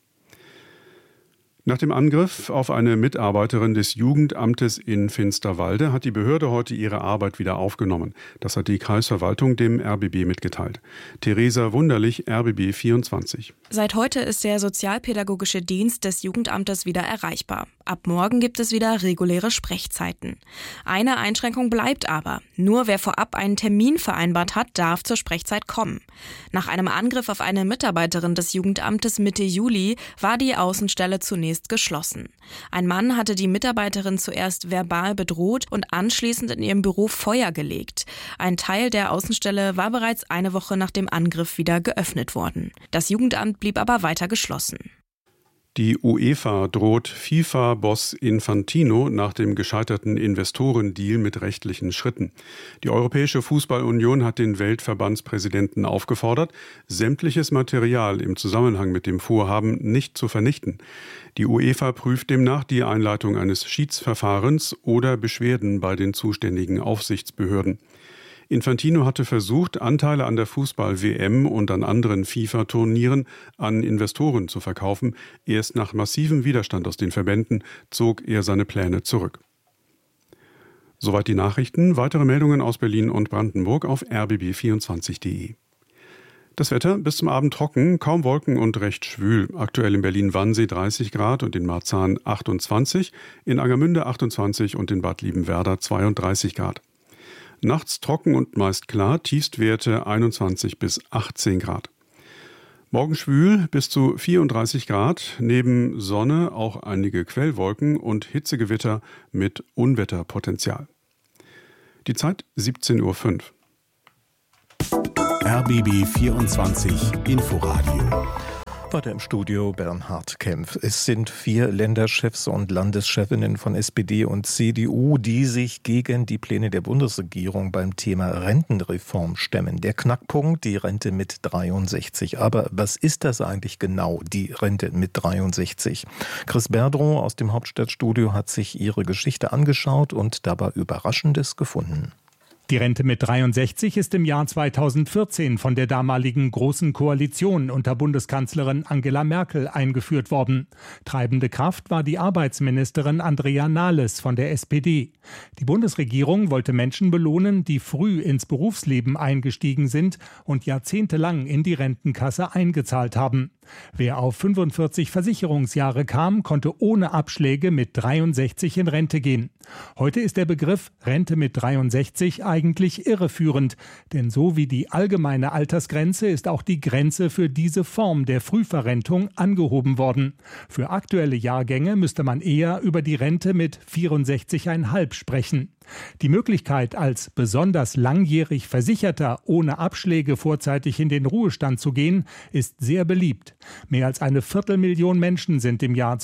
Speaker 5: Nach dem Angriff auf eine Mitarbeiterin des Jugendamtes in Finsterwalde hat die Behörde heute ihre Arbeit wieder aufgenommen. Das hat die Kreisverwaltung dem RBB mitgeteilt. Theresa Wunderlich, RBB 24.
Speaker 18: Seit heute ist der sozialpädagogische Dienst des Jugendamtes wieder erreichbar. Ab morgen gibt es wieder reguläre Sprechzeiten. Eine Einschränkung bleibt aber. Nur wer vorab einen Termin vereinbart hat, darf zur Sprechzeit kommen. Nach einem Angriff auf eine Mitarbeiterin des Jugendamtes Mitte Juli war die Außenstelle zunächst geschlossen. Ein Mann hatte die Mitarbeiterin zuerst verbal bedroht und anschließend in ihrem Büro Feuer gelegt. Ein Teil der Außenstelle war bereits eine Woche nach dem Angriff wieder geöffnet worden. Das Jugendamt blieb aber weiter geschlossen.
Speaker 5: Die UEFA droht FIFA-Boss Infantino nach dem gescheiterten Investorendeal mit rechtlichen Schritten. Die Europäische Fußballunion hat den Weltverbandspräsidenten aufgefordert, sämtliches Material im Zusammenhang mit dem Vorhaben nicht zu vernichten. Die UEFA prüft demnach die Einleitung eines Schiedsverfahrens oder Beschwerden bei den zuständigen Aufsichtsbehörden. Infantino hatte versucht, Anteile an der Fußball-WM und an anderen FIFA-Turnieren an Investoren zu verkaufen. Erst nach massivem Widerstand aus den Verbänden zog er seine Pläne zurück. Soweit die Nachrichten. Weitere Meldungen aus Berlin und Brandenburg auf rbb24.de. Das Wetter bis zum Abend trocken, kaum Wolken und recht schwül. Aktuell in Berlin-Wannsee 30 Grad und in Marzahn 28, in Angermünde 28 und in Bad Liebenwerda 32 Grad. Nachts trocken und meist klar, Tiefstwerte 21 bis 18 Grad. Morgen schwül bis zu 34 Grad, neben Sonne auch einige Quellwolken und Hitzegewitter mit Unwetterpotenzial. Die Zeit 17:05 Uhr.
Speaker 4: RBB 24 Inforadio.
Speaker 1: Weiter im Studio Bernhard Kempf. Es sind 4 Länderchefs und Landeschefinnen von SPD und CDU, die sich gegen die Pläne der Bundesregierung beim Thema Rentenreform stemmen. Der Knackpunkt, die Rente mit 63. Aber was ist das eigentlich genau, die Rente mit 63? Chris Berdrow aus dem Hauptstadtstudio hat sich ihre Geschichte angeschaut und dabei Überraschendes gefunden.
Speaker 19: Die Rente mit 63 ist im Jahr 2014 von der damaligen Großen Koalition unter Bundeskanzlerin Angela Merkel eingeführt worden. Treibende Kraft war die Arbeitsministerin Andrea Nahles von der SPD. Die Bundesregierung wollte Menschen belohnen, die früh ins Berufsleben eingestiegen sind und jahrzehntelang in die Rentenkasse eingezahlt haben. Wer auf 45 Versicherungsjahre kam, konnte ohne Abschläge mit 63 in Rente gehen. Heute ist der Begriff Rente mit 63 eigentlich irreführend, denn so wie die allgemeine Altersgrenze ist auch die Grenze für diese Form der Frühverrentung angehoben worden. Für aktuelle Jahrgänge müsste man eher über die Rente mit 64,5 sprechen. Die Möglichkeit, als besonders langjährig Versicherter ohne Abschläge vorzeitig in den Ruhestand zu gehen, ist sehr beliebt. Mehr als 250.000 Menschen sind im Jahr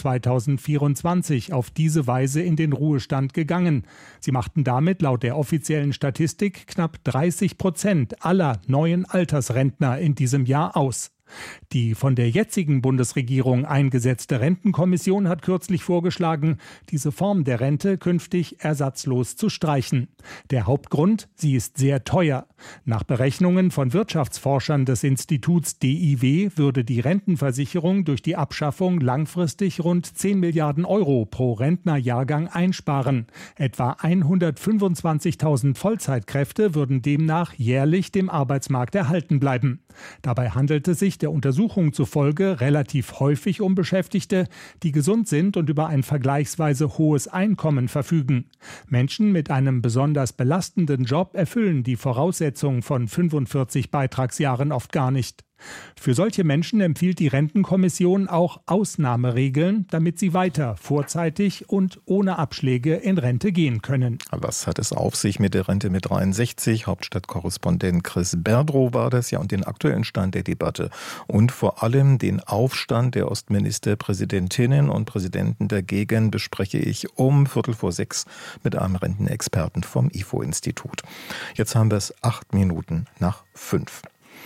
Speaker 19: 2024 auf diese Weise in den Ruhestand gegangen. Sie machten damit laut der offiziellen Statistik knapp 30% aller neuen Altersrentner in diesem Jahr aus. Die von der jetzigen Bundesregierung eingesetzte Rentenkommission hat kürzlich vorgeschlagen, diese Form der Rente künftig ersatzlos zu streichen. Der Hauptgrund, sie ist sehr teuer. Nach Berechnungen von Wirtschaftsforschern des Instituts DIW würde die Rentenversicherung durch die Abschaffung langfristig rund 10 Milliarden Euro pro Rentnerjahrgang einsparen. Etwa 125.000 Vollzeitkräfte würden demnach jährlich dem Arbeitsmarkt erhalten bleiben. Dabei handelt es sich der Untersuchung zufolge relativ häufig um Beschäftigte, die gesund sind und über ein vergleichsweise hohes Einkommen verfügen. Menschen mit einem besonders belastenden Job erfüllen die Voraussetzungen von 45 Beitragsjahren oft gar nicht. Für solche Menschen empfiehlt die Rentenkommission auch Ausnahmeregeln, damit sie weiter vorzeitig und ohne Abschläge in Rente gehen können.
Speaker 1: Was hat es auf sich mit der Rente mit 63? Hauptstadtkorrespondent Chris Berdrow war das ja, und den aktuellen Stand der Debatte und vor allem den Aufstand der Ostministerpräsidentinnen und Präsidenten dagegen bespreche ich um 5:45 mit einem Rentenexperten vom IFO-Institut. Jetzt haben wir es 5:08.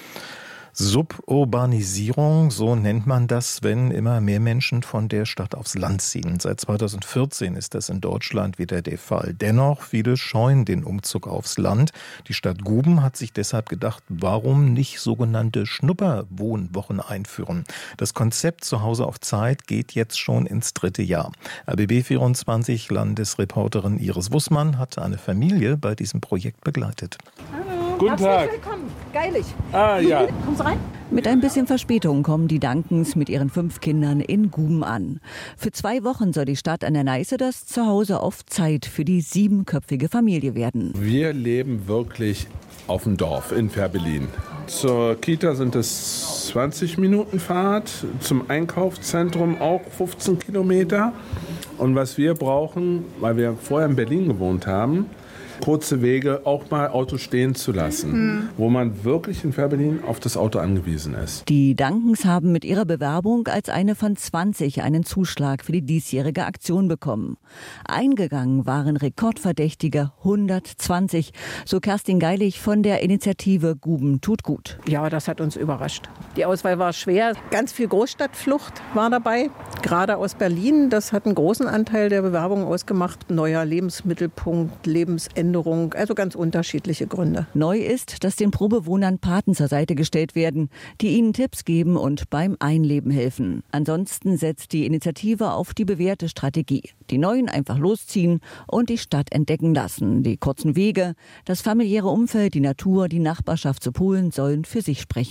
Speaker 1: Suburbanisierung, so nennt man das, wenn immer mehr Menschen von der Stadt aufs Land ziehen. Seit 2014 ist das in Deutschland wieder der Fall. Dennoch, viele scheuen den Umzug aufs Land. Die Stadt Guben hat sich deshalb gedacht, warum nicht sogenannte Schnupperwohnwochen einführen? Das Konzept Zuhause auf Zeit geht jetzt schon ins 3. Jahr. RBB24 Landesreporterin Iris Wussmann hat eine Familie bei diesem Projekt begleitet.
Speaker 20: Guten Tag.
Speaker 21: Willkommen. Geilig.
Speaker 20: Ja.
Speaker 21: Kommst du rein?
Speaker 22: Mit ein bisschen Verspätung kommen die Dankens mit ihren 5 Kindern in Guben an. Für 2 Wochen soll die Stadt an der Neiße das Zuhause auf Zeit für die 7-köpfige Familie werden.
Speaker 20: Wir leben wirklich auf dem Dorf in Fehrbellin. Zur Kita sind es 20 Minuten Fahrt, zum Einkaufszentrum auch 15 Kilometer. Und was wir brauchen, weil wir vorher in Berlin gewohnt haben, kurze Wege auch mal Auto stehen zu lassen, wo man wirklich in Fehrbellin auf das Auto angewiesen ist.
Speaker 22: Die Dankens haben mit ihrer Bewerbung als eine von 20 einen Zuschlag für die diesjährige Aktion bekommen. Eingegangen waren rekordverdächtige 120, so Kerstin Geilig von der Initiative Guben tut gut.
Speaker 21: Ja, das hat uns überrascht. Die Auswahl war schwer. Ganz viel Großstadtflucht war dabei, gerade aus Berlin. Das hat einen großen Anteil der Bewerbung ausgemacht. Neuer Lebensmittelpunkt, Lebensänderung, also ganz unterschiedliche Gründe.
Speaker 22: Neu ist, dass den Probewohnern Paten zur Seite gestellt werden, die ihnen Tipps geben und beim Einleben helfen. Ansonsten setzt die Initiative auf die bewährte Strategie. Die Neuen einfach losziehen und die Stadt entdecken lassen. Die kurzen Wege, das familiäre Umfeld, die Natur, die Nachbarschaft zu Polen sollen für sich sprechen.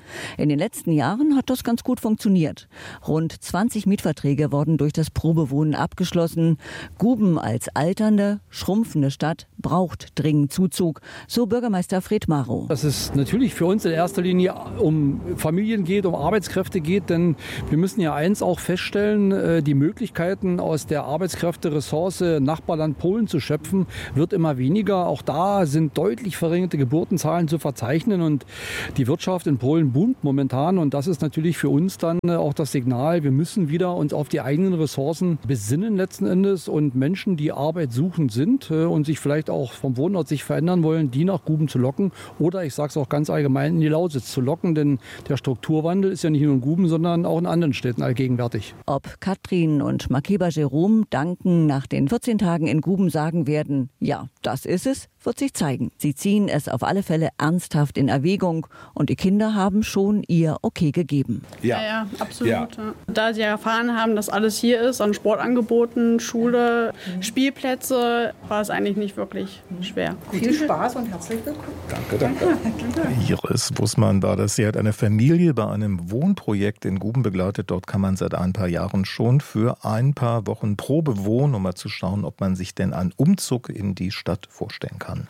Speaker 22: In den letzten Jahren hat das ganz gut funktioniert. Rund 20 Mietverträge wurden durch das Probewohnen abgeschlossen. Guben als alternde, schrumpfende Stadt braucht dringend Zuzug, so Bürgermeister Fred Marow.
Speaker 2: Dass es natürlich für uns in erster Linie um Familien geht, um Arbeitskräfte geht, denn wir müssen ja eins auch feststellen, die Möglichkeiten aus der Arbeitskräfteressource Nachbarland Polen zu schöpfen, wird immer weniger. Auch da sind deutlich verringerte Geburtenzahlen zu verzeichnen und die Wirtschaft in Polen boomt momentan und das ist natürlich für uns dann auch das Signal, wir müssen wieder uns auf die eigenen Ressourcen besinnen letzten Endes und Menschen, die Arbeit suchend sind und sich vielleicht auch vom Wohnort sich verändern wollen, die nach Guben zu locken oder ich sage es auch ganz allgemein in die Lausitz zu locken, denn der Strukturwandel ist ja nicht nur in Guben, sondern auch in anderen Städten allgegenwärtig.
Speaker 22: Ob Katrin und Makeba Jerome danken nach den 14 Tagen in Guben sagen werden, ja, das ist es, wird sich zeigen. Sie ziehen es auf alle Fälle ernsthaft in Erwägung und die Kinder haben schon ihr Okay gegeben.
Speaker 3: Ja, absolut. Ja. Da sie erfahren haben, dass alles hier ist, an Sportangeboten, Schule, Spielplätze, war es eigentlich nicht wirklich schwer.
Speaker 21: Viel Spaß und herzlich willkommen.
Speaker 1: Danke. Iris Bussmann war das. Sie hat eine Familie bei einem Wohnprojekt in Guben begleitet. Dort kann man seit ein paar Jahren schon für ein paar Wochen Probe wohnen, um mal zu schauen, ob man sich denn einen Umzug in die Stadt vorstellen kann.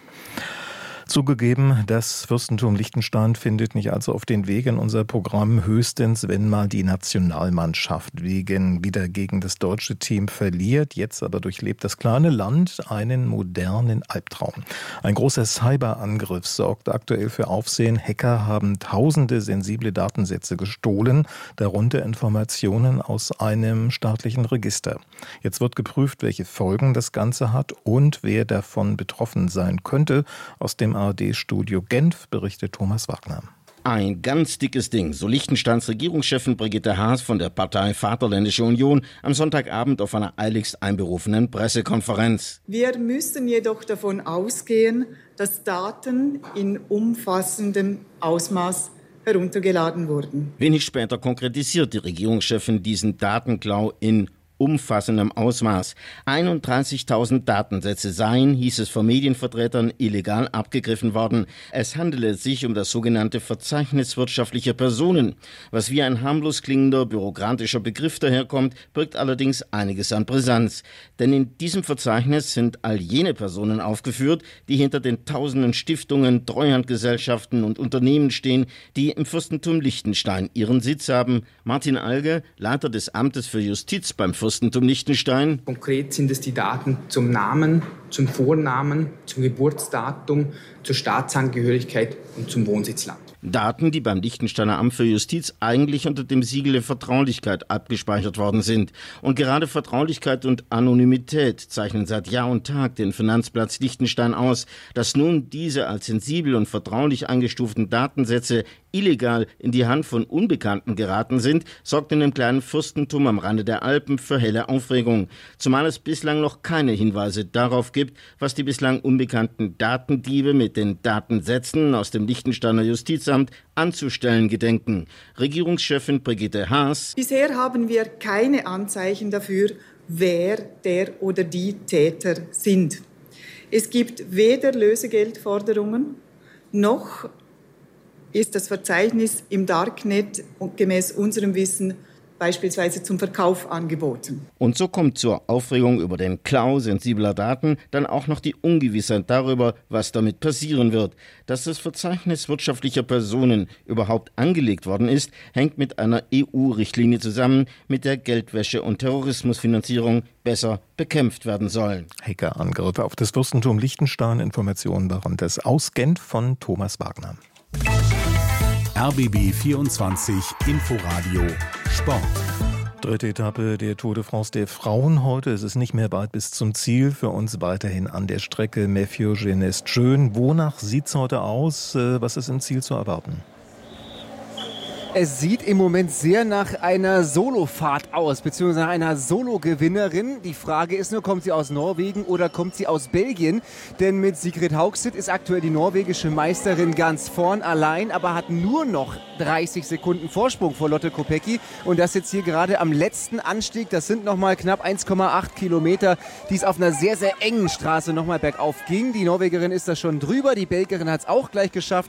Speaker 1: Zugegeben, das Fürstentum Liechtenstein findet nicht allzu auf den Weg in unser Programm, höchstens wenn mal die Nationalmannschaft wieder gegen das deutsche Team verliert. Jetzt aber durchlebt das kleine Land einen modernen Albtraum. Ein großer Cyberangriff sorgt aktuell für Aufsehen. Hacker haben tausende sensible Datensätze gestohlen, darunter Informationen aus einem staatlichen Register. Jetzt wird geprüft, welche Folgen das Ganze hat und wer davon betroffen sein könnte. Aus dem ARD-Studio Genf berichtet Thomas Wagner.
Speaker 23: Ein ganz dickes Ding, so Liechtensteins Regierungschefin Brigitte Haas von der Partei Vaterländische Union am Sonntagabend auf einer eiligst einberufenen Pressekonferenz.
Speaker 24: Wir müssen jedoch davon ausgehen, dass Daten in umfassendem Ausmaß heruntergeladen wurden.
Speaker 23: Wenig später konkretisiert die Regierungschefin diesen Datenklau in umfassendem Ausmaß. 31.000 Datensätze seien, hieß es von Medienvertretern, illegal abgegriffen worden. Es handele sich um das sogenannte Verzeichnis wirtschaftlicher Personen. Was wie ein harmlos klingender bürokratischer Begriff daherkommt, birgt allerdings einiges an Brisanz. Denn in diesem Verzeichnis sind all jene Personen aufgeführt, die hinter den tausenden Stiftungen, Treuhandgesellschaften und Unternehmen stehen, die im Fürstentum Liechtenstein ihren Sitz haben. Martin Alge, Leiter des Amtes für Justiz beim Fürstentum Liechtenstein.
Speaker 25: Konkret sind es die Daten zum Namen, zum Vornamen, zum Geburtsdatum, zur Staatsangehörigkeit und zum Wohnsitzland.
Speaker 23: Daten, die beim Liechtensteiner Amt für Justiz eigentlich unter dem Siegel der Vertraulichkeit abgespeichert worden sind. Und gerade Vertraulichkeit und Anonymität zeichnen seit Jahr und Tag den Finanzplatz Liechtenstein aus. Dass nun diese als sensibel und vertraulich eingestuften Datensätze illegal in die Hand von Unbekannten geraten sind, sorgt in dem kleinen Fürstentum am Rande der Alpen für helle Aufregung. Zumal es bislang noch keine Hinweise darauf gibt, was die bislang unbekannten Datendiebe mit den Datensätzen aus dem Liechtensteiner Justizamt anzustellen gedenken. Regierungschefin Brigitte Haas.
Speaker 24: Bisher haben wir keine Anzeichen dafür, wer der oder die Täter sind. Es gibt weder Lösegeldforderungen noch ist das Verzeichnis im Darknet gemäß unserem Wissen beispielsweise zum Verkauf angeboten.
Speaker 23: Und so kommt zur Aufregung über den Klau sensibler Daten dann auch noch die Ungewissheit darüber, was damit passieren wird. Dass das Verzeichnis wirtschaftlicher Personen überhaupt angelegt worden ist, hängt mit einer EU-Richtlinie zusammen, mit der Geldwäsche und Terrorismusfinanzierung besser bekämpft werden sollen.
Speaker 1: Hackerangriffe auf das Fürstentum Liechtenstein. Informationen waren das aus Genf von Thomas Wagner.
Speaker 4: RBB 24 Inforadio Sport.
Speaker 1: Dritte Etappe der Tour de France der Frauen heute. Es ist nicht mehr weit bis zum Ziel. Für uns weiterhin an der Strecke Mefjord-Genest-Schön. Wonach sieht es heute aus? Was ist im Ziel zu erwarten?
Speaker 26: Es sieht im Moment sehr nach einer Solofahrt aus, beziehungsweise nach einer Solo-Gewinnerin. Die Frage ist nur, kommt sie aus Norwegen oder kommt sie aus Belgien? Denn mit Sigrid Haugset ist aktuell die norwegische Meisterin ganz vorn allein, aber hat nur noch 30 Sekunden Vorsprung vor Lotte Kopecky. Und das jetzt hier gerade am letzten Anstieg, das sind nochmal knapp 1,8 Kilometer, die es auf einer sehr, sehr engen Straße nochmal bergauf ging. Die Norwegerin ist da schon drüber, die Belgierin hat es auch gleich geschafft.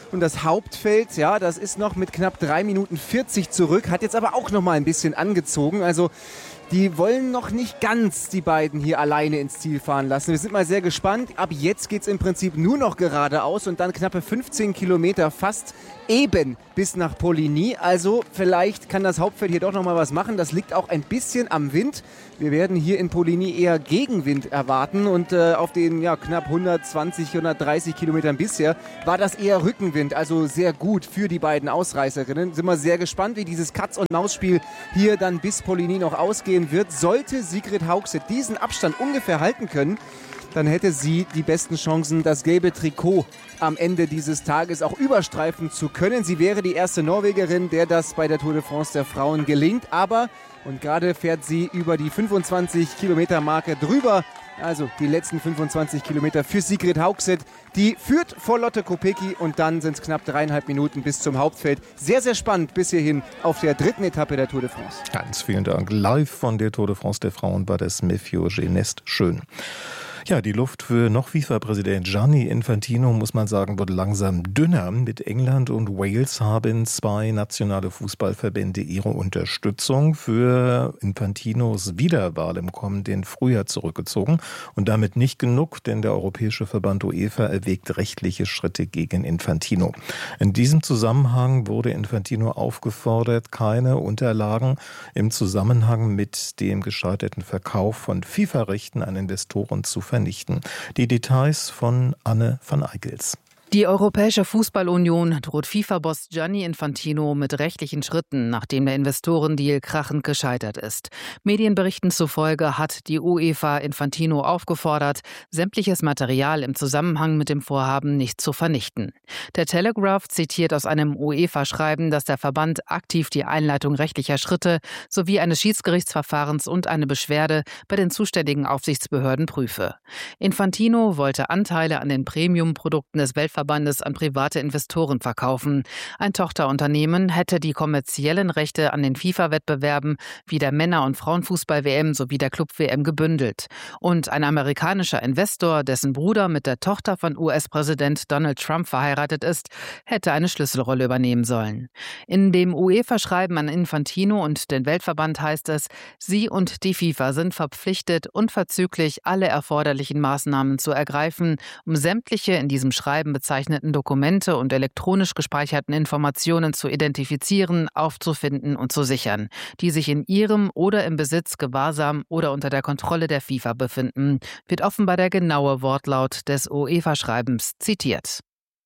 Speaker 26: Und das Hauptfeld, ja, das ist noch mit knapp 3 Minuten 40 zurück, hat jetzt aber auch noch mal ein bisschen angezogen. Also die wollen noch nicht ganz die beiden hier alleine ins Ziel fahren lassen. Wir sind mal sehr gespannt. Ab jetzt geht es im Prinzip nur noch geradeaus und dann knappe 15 Kilometer fast eben bis nach Poligny. Also vielleicht kann das Hauptfeld hier doch noch mal was machen. Das liegt auch ein bisschen am Wind. Wir werden hier in Poligny eher Gegenwind erwarten und auf den knapp 120, 130 Kilometern bisher war das eher Rückenwind. Also sehr gut für die beiden Ausreißerinnen. Sind wir sehr gespannt, wie dieses Katz-und-Maus-Spiel hier dann bis Poligny noch ausgehen wird. Sollte Sigrid Haugset diesen Abstand ungefähr halten können, dann hätte sie die besten Chancen, das gelbe Trikot am Ende dieses Tages auch überstreifen zu können. Sie wäre die erste Norwegerin, der das bei der Tour de France der Frauen gelingt. Aber, und gerade fährt sie über die 25-Kilometer-Marke drüber, also die letzten 25 Kilometer für Sigrid Haugset. Die führt vor Lotte Kopecky und dann sind es knapp 3,5 Minuten bis zum Hauptfeld. Sehr, sehr spannend bis hierhin auf der 3. Etappe der Tour de France.
Speaker 1: Ganz vielen Dank. Live von der Tour de France der Frauen war das Mathieu Genest. Schön. Ja, die Luft für noch FIFA-Präsident Gianni Infantino, muss man sagen, wird langsam dünner. Mit England und Wales haben 2 nationale Fußballverbände ihre Unterstützung für Infantinos Wiederwahl im kommenden Frühjahr zurückgezogen. Und damit nicht genug, denn der Europäische Verband UEFA erwägt rechtliche Schritte gegen Infantino. In diesem Zusammenhang wurde Infantino aufgefordert, keine Unterlagen im Zusammenhang mit dem gescheiterten Verkauf von FIFA-Rechten an Investoren zu vernichten. Die Details von Anne van Eickels.
Speaker 6: Die Europäische Fußballunion droht FIFA-Boss Gianni Infantino mit rechtlichen Schritten, nachdem der Investorendeal krachend gescheitert ist. Medienberichten zufolge hat die UEFA Infantino aufgefordert, sämtliches Material im Zusammenhang mit dem Vorhaben nicht zu vernichten. Der Telegraph zitiert aus einem UEFA-Schreiben, dass der Verband aktiv die Einleitung rechtlicher Schritte sowie eines Schiedsgerichtsverfahrens und eine Beschwerde bei den zuständigen Aufsichtsbehörden prüfe. Infantino wollte Anteile an den Premium-Produkten des Weltverbandes an private Investoren verkaufen. Ein Tochterunternehmen hätte die kommerziellen Rechte an den FIFA-Wettbewerben wie der Männer- und Frauenfußball-WM sowie der Club-WM gebündelt. Und ein amerikanischer Investor, dessen Bruder mit der Tochter von US-Präsident Donald Trump verheiratet ist, hätte eine Schlüsselrolle übernehmen sollen. In dem UEFA-Schreiben an Infantino und den Weltverband heißt es, sie und die FIFA sind verpflichtet, unverzüglich alle erforderlichen Maßnahmen zu ergreifen, um sämtliche in diesem Schreiben bezeichneten Dokumente und elektronisch gespeicherten Informationen zu identifizieren, aufzufinden und zu sichern, die sich in ihrem oder im Besitz, Gewahrsam oder unter der Kontrolle der FIFA befinden, wird offenbar der genaue Wortlaut des UEFA-Schreibens zitiert.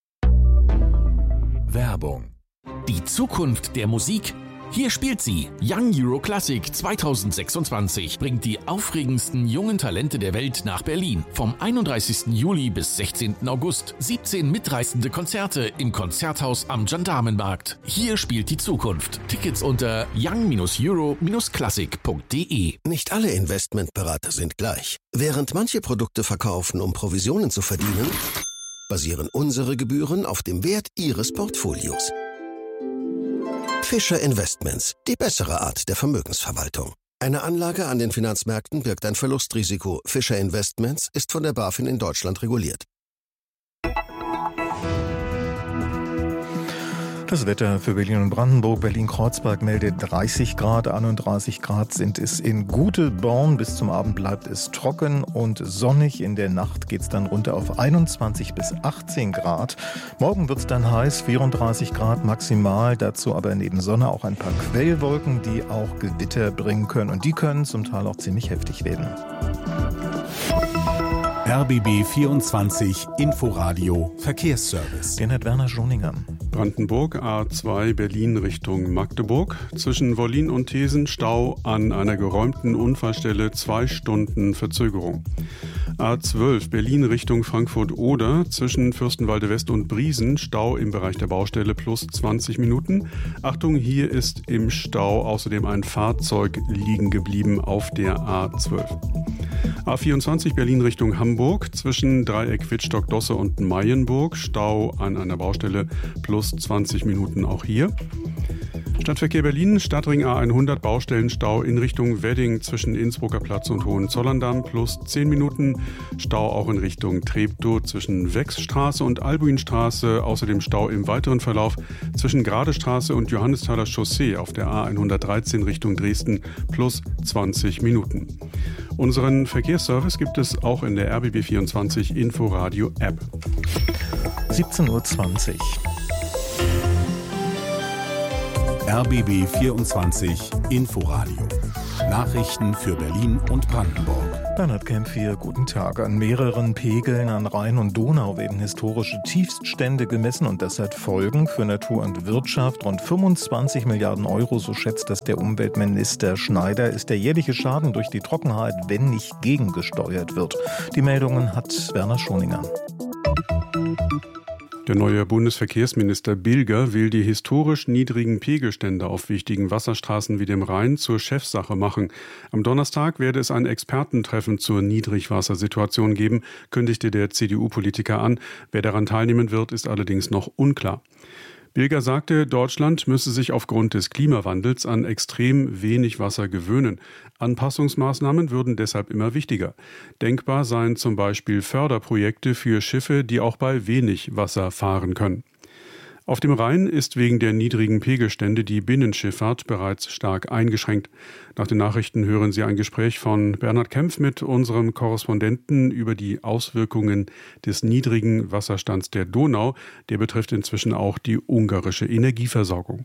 Speaker 7: Werbung. Die Zukunft der Musik? Hier spielt sie. Young Euro Classic 2026 bringt die aufregendsten jungen Talente der Welt nach Berlin. Vom 31. Juli bis 16. August 17 mitreißende Konzerte im Konzerthaus am Gendarmenmarkt. Hier spielt die Zukunft. Tickets unter young-euro-classic.de.
Speaker 8: Nicht alle Investmentberater sind gleich. Während manche Produkte verkaufen, um Provisionen zu verdienen, basieren unsere Gebühren auf dem Wert Ihres Portfolios. Fischer Investments, die bessere Art der Vermögensverwaltung. Eine Anlage an den Finanzmärkten birgt ein Verlustrisiko. Fischer Investments ist von der BaFin in Deutschland reguliert.
Speaker 1: Das Wetter für Berlin und Brandenburg. Berlin-Kreuzberg meldet 30 Grad, 31 Grad sind es in Guteborn. Bis zum Abend bleibt es trocken und sonnig. In der Nacht geht es dann runter auf 21 bis 18 Grad. Morgen wird es dann heiß, 34 Grad maximal. Dazu aber neben Sonne auch ein paar Quellwolken, die auch Gewitter bringen können. Und die können zum Teil auch ziemlich heftig werden.
Speaker 4: RBB 24 Inforadio Verkehrsservice.
Speaker 1: Den hat Werner Schoninger.
Speaker 5: Brandenburg, A2 Berlin Richtung Magdeburg. Zwischen Wollin und Thesen Stau an einer geräumten Unfallstelle, 2 Stunden Verzögerung. A12 Berlin Richtung Frankfurt-Oder. Zwischen Fürstenwalde West und Briesen Stau im Bereich der Baustelle plus 20 Minuten. Achtung, hier ist im Stau außerdem ein Fahrzeug liegen geblieben auf der A12. A24 Berlin Richtung Hamburg. Zwischen Dreieck Wittstock-Dosse und Mayenburg Stau an einer Baustelle plus 20 Minuten auch hier. Stadtverkehr Berlin, Stadtring A100, Baustellenstau in Richtung Wedding zwischen Innsbrucker Platz und Hohenzollern-Damm plus 10 Minuten. Stau auch in Richtung Treptow zwischen Wechsstraße und Albuinstraße. Außerdem Stau im weiteren Verlauf zwischen Gradestraße und Johannesthaler Chaussee auf der A113 Richtung Dresden plus 20 Minuten. Unseren Verkehrsservice gibt es auch in der RBB24 Inforadio App.
Speaker 1: 17:20 Uhr.
Speaker 4: RBB 24 Inforadio. Nachrichten für Berlin und Brandenburg.
Speaker 1: Bernhard Kempf hier, guten Tag. An mehreren Pegeln an Rhein und Donau werden historische Tiefststände gemessen und das hat Folgen für Natur und Wirtschaft. Rund 25 Milliarden Euro, so schätzt das der Umweltminister Schneider, ist der jährliche Schaden durch die Trockenheit, wenn nicht gegengesteuert wird. Die Meldungen hat Werner Schoninger.
Speaker 5: Der neue Bundesverkehrsminister Bilger will die historisch niedrigen Pegelstände auf wichtigen Wasserstraßen wie dem Rhein zur Chefsache machen. Am Donnerstag werde es ein Expertentreffen zur Niedrigwassersituation geben, kündigte der CDU-Politiker an. Wer daran teilnehmen wird, ist allerdings noch unklar. Bilger sagte, Deutschland müsse sich aufgrund des Klimawandels an extrem wenig Wasser gewöhnen. Anpassungsmaßnahmen würden deshalb immer wichtiger. Denkbar seien zum Beispiel Förderprojekte für Schiffe, die auch bei wenig Wasser fahren können. Auf dem Rhein ist wegen der niedrigen Pegelstände die Binnenschifffahrt bereits stark eingeschränkt. Nach den Nachrichten hören Sie ein Gespräch von Bernhard Kempf mit unserem Korrespondenten über die Auswirkungen des niedrigen Wasserstands der Donau. Der betrifft inzwischen auch die ungarische Energieversorgung.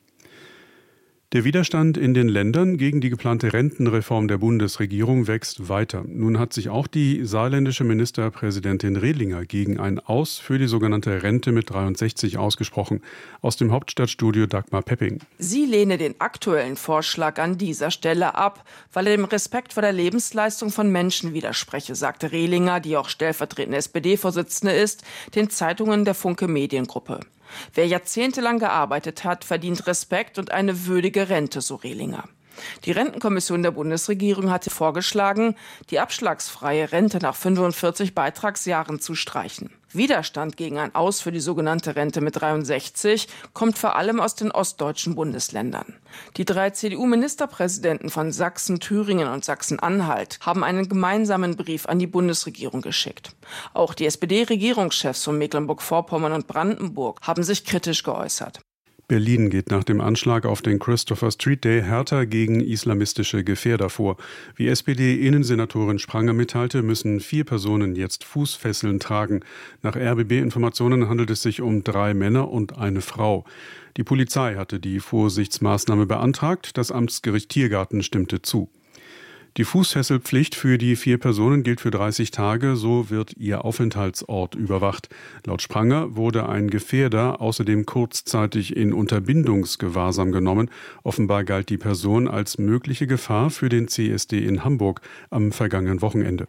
Speaker 5: Der Widerstand in den Ländern gegen die geplante Rentenreform der Bundesregierung wächst weiter. Nun hat sich auch die saarländische Ministerpräsidentin Rehlinger gegen ein Aus für die sogenannte Rente mit 63 ausgesprochen. Aus dem Hauptstadtstudio Dagmar Pepping.
Speaker 9: Sie lehne den aktuellen Vorschlag an dieser Stelle ab, weil er dem Respekt vor der Lebensleistung von Menschen widerspreche, sagte Rehlinger, die auch stellvertretende SPD-Vorsitzende ist, den Zeitungen der Funke Mediengruppe. Wer jahrzehntelang gearbeitet hat, verdient Respekt und eine würdige Rente, so Rehlinger. Die Rentenkommission der Bundesregierung hatte vorgeschlagen, die abschlagsfreie Rente nach 45 Beitragsjahren zu streichen. Widerstand gegen ein Aus für die sogenannte Rente mit 63 kommt vor allem aus den ostdeutschen Bundesländern. Die 3 CDU-Ministerpräsidenten von Sachsen, Thüringen und Sachsen-Anhalt haben einen gemeinsamen Brief an die Bundesregierung geschickt. Auch die SPD-Regierungschefs von Mecklenburg-Vorpommern und Brandenburg haben sich kritisch geäußert.
Speaker 5: Berlin geht nach dem Anschlag auf den Christopher Street Day härter gegen islamistische Gefährder vor. Wie SPD-Innensenatorin Spranger mitteilte, müssen 4 Personen jetzt Fußfesseln tragen. Nach RBB-Informationen handelt es sich um 3 Männer und eine Frau. Die Polizei hatte die Vorsichtsmaßnahme beantragt, das Amtsgericht Tiergarten stimmte zu. Die Fußfesselpflicht für die 4 Personen gilt für 30 Tage, so wird ihr Aufenthaltsort überwacht. Laut Spranger wurde ein Gefährder außerdem kurzzeitig in Unterbindungsgewahrsam genommen. Offenbar galt die Person als mögliche Gefahr für den CSD in Hamburg am vergangenen Wochenende.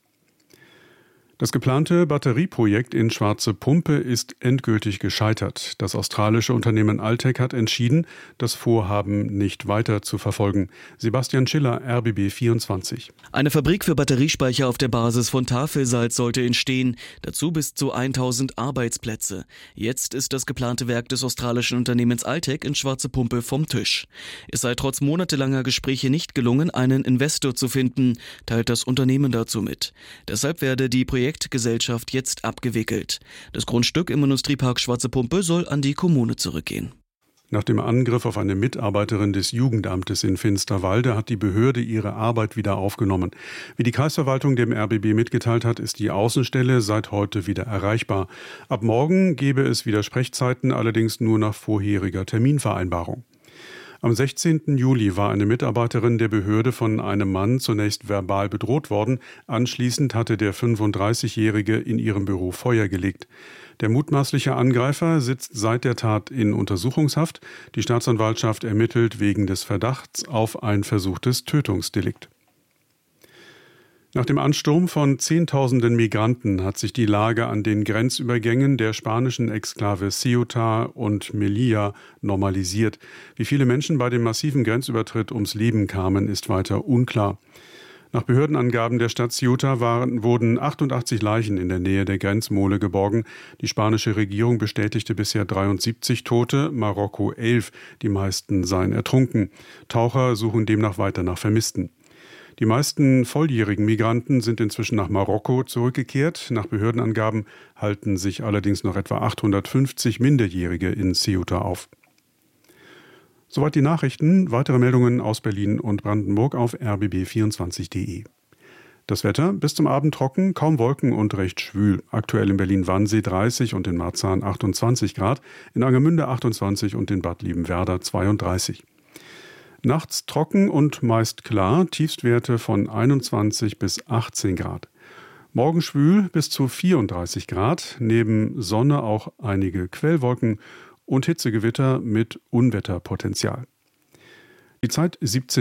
Speaker 5: Das geplante Batterieprojekt in Schwarze Pumpe ist endgültig gescheitert. Das australische Unternehmen Altec hat entschieden, das Vorhaben nicht weiter zu verfolgen. Sebastian Schiller, RBB 24.
Speaker 10: Eine Fabrik für Batteriespeicher auf der Basis von Tafelsalz sollte entstehen, dazu bis zu 1000 Arbeitsplätze. Jetzt ist das geplante Werk des australischen Unternehmens Altec in Schwarze Pumpe vom Tisch. Es sei trotz monatelanger Gespräche nicht gelungen, einen Investor zu finden, teilt das Unternehmen dazu mit. Deshalb werde die Projektgesellschaft jetzt abgewickelt. Das Grundstück im Industriepark Schwarze Pumpe soll an die Kommune zurückgehen.
Speaker 5: Nach dem Angriff auf eine Mitarbeiterin des Jugendamtes in Finsterwalde hat die Behörde ihre Arbeit wieder aufgenommen. Wie die Kreisverwaltung dem RBB mitgeteilt hat, ist die Außenstelle seit heute wieder erreichbar. Ab morgen gebe es wieder Sprechzeiten, allerdings nur nach vorheriger Terminvereinbarung. Am 16. Juli war eine Mitarbeiterin der Behörde von einem Mann zunächst verbal bedroht worden. Anschließend hatte der 35-Jährige in ihrem Büro Feuer gelegt. Der mutmaßliche Angreifer sitzt seit der Tat in Untersuchungshaft. Die Staatsanwaltschaft ermittelt wegen des Verdachts auf ein versuchtes Tötungsdelikt. Nach dem Ansturm von Zehntausenden Migranten hat sich die Lage an den Grenzübergängen der spanischen Exklave Ceuta und Melilla normalisiert. Wie viele Menschen bei dem massiven Grenzübertritt ums Leben kamen, ist weiter unklar. Nach Behördenangaben der Stadt Ceuta wurden 88 Leichen in der Nähe der Grenzmole geborgen. Die spanische Regierung bestätigte bisher 73 Tote, Marokko 11. Die meisten seien ertrunken. Taucher suchen demnach weiter nach Vermissten. Die meisten volljährigen Migranten sind inzwischen nach Marokko zurückgekehrt. Nach Behördenangaben halten sich allerdings noch etwa 850 Minderjährige in Ceuta auf. Soweit die Nachrichten. Weitere Meldungen aus Berlin und Brandenburg auf rbb24.de. Das Wetter bis zum Abend trocken, kaum Wolken und recht schwül. Aktuell in Berlin-Wannsee 30 und in Marzahn 28 Grad, in Angermünde 28 und in Bad Liebenwerda 32. Nachts trocken und meist klar, Tiefstwerte von 21 bis 18 Grad. Morgen schwül bis zu 34 Grad, neben Sonne auch einige Quellwolken und Hitzegewitter mit Unwetterpotenzial. Die Zeit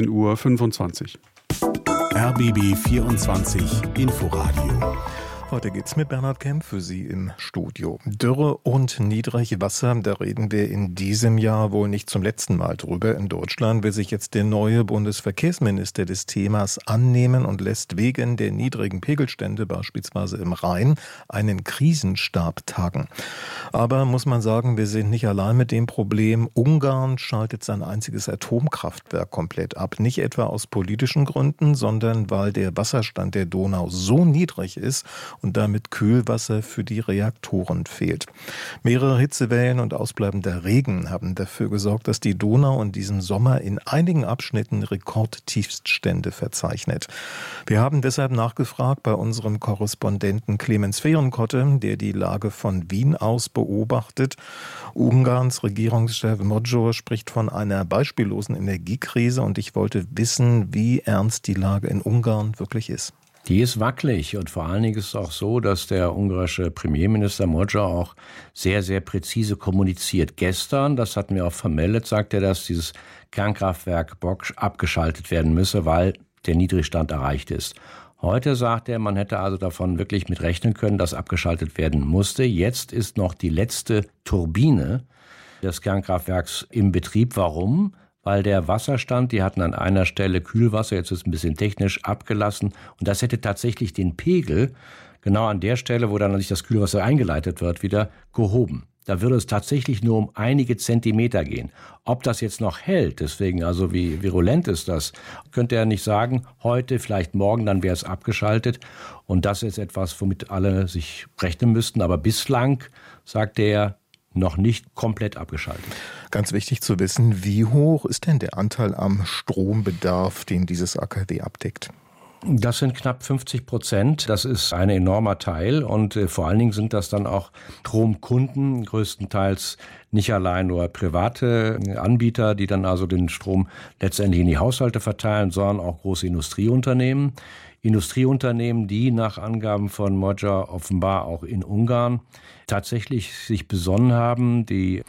Speaker 5: 17:25 Uhr.
Speaker 4: RBB 24 Inforadio.
Speaker 1: Heute geht's mit Bernhard Kemp für Sie im Studio. Dürre und Niedrigwasser, da reden wir in diesem Jahr wohl nicht zum letzten Mal drüber. In Deutschland will sich jetzt der neue Bundesverkehrsminister des Themas annehmen und lässt wegen der niedrigen Pegelstände, beispielsweise im Rhein, einen Krisenstab tagen. Aber muss man sagen, wir sind nicht allein mit dem Problem. Ungarn schaltet sein einziges Atomkraftwerk komplett ab. Nicht etwa aus politischen Gründen, sondern weil der Wasserstand der Donau so niedrig ist und damit Kühlwasser für die Reaktoren fehlt. Mehrere Hitzewellen und ausbleibender Regen haben dafür gesorgt, dass die Donau in diesem Sommer in einigen Abschnitten Rekordtiefststände verzeichnet. Wir haben deshalb nachgefragt bei unserem Korrespondenten Clemens Fehrenkotte, der die Lage von Wien aus beobachtet. Ungarns Regierungschef Magyar spricht von einer beispiellosen Energiekrise und ich wollte wissen, wie ernst die Lage in Ungarn wirklich ist.
Speaker 11: Die ist wackelig und vor allen Dingen ist es auch so, dass der ungarische Premierminister Magyar auch sehr, sehr präzise kommuniziert. Gestern, das hatten wir auch vermeldet, sagt er, dass dieses Kernkraftwerk Bocs abgeschaltet werden müsse, weil der Niedrigstand erreicht ist. Heute sagt er, man hätte also davon wirklich mit rechnen können, dass abgeschaltet werden musste. Jetzt ist noch die letzte Turbine des Kernkraftwerks im Betrieb. Warum? Weil der Wasserstand, die hatten an einer Stelle Kühlwasser, jetzt ist es ein bisschen technisch abgelassen und das hätte tatsächlich den Pegel genau an der Stelle, wo dann das Kühlwasser eingeleitet wird, wieder gehoben. Da würde es tatsächlich nur um einige Zentimeter gehen. Ob das jetzt noch hält, deswegen also wie virulent ist das, könnte er nicht sagen. Heute, vielleicht morgen, dann wäre es abgeschaltet. Und das ist etwas, womit alle sich rechnen müssten. Aber bislang, sagt er, noch nicht komplett abgeschaltet.
Speaker 1: Ganz wichtig zu wissen, wie hoch ist denn der Anteil am Strombedarf, den dieses AKW abdeckt?
Speaker 11: Das sind knapp 50%. Das ist ein enormer Teil und vor allen Dingen sind das dann auch Stromkunden, größtenteils nicht allein nur private Anbieter, die dann also den Strom letztendlich in die Haushalte verteilen, sondern auch große Industrieunternehmen. Industrieunternehmen, die nach Angaben von Magyar offenbar auch in Ungarn tatsächlich sich besonnen haben, die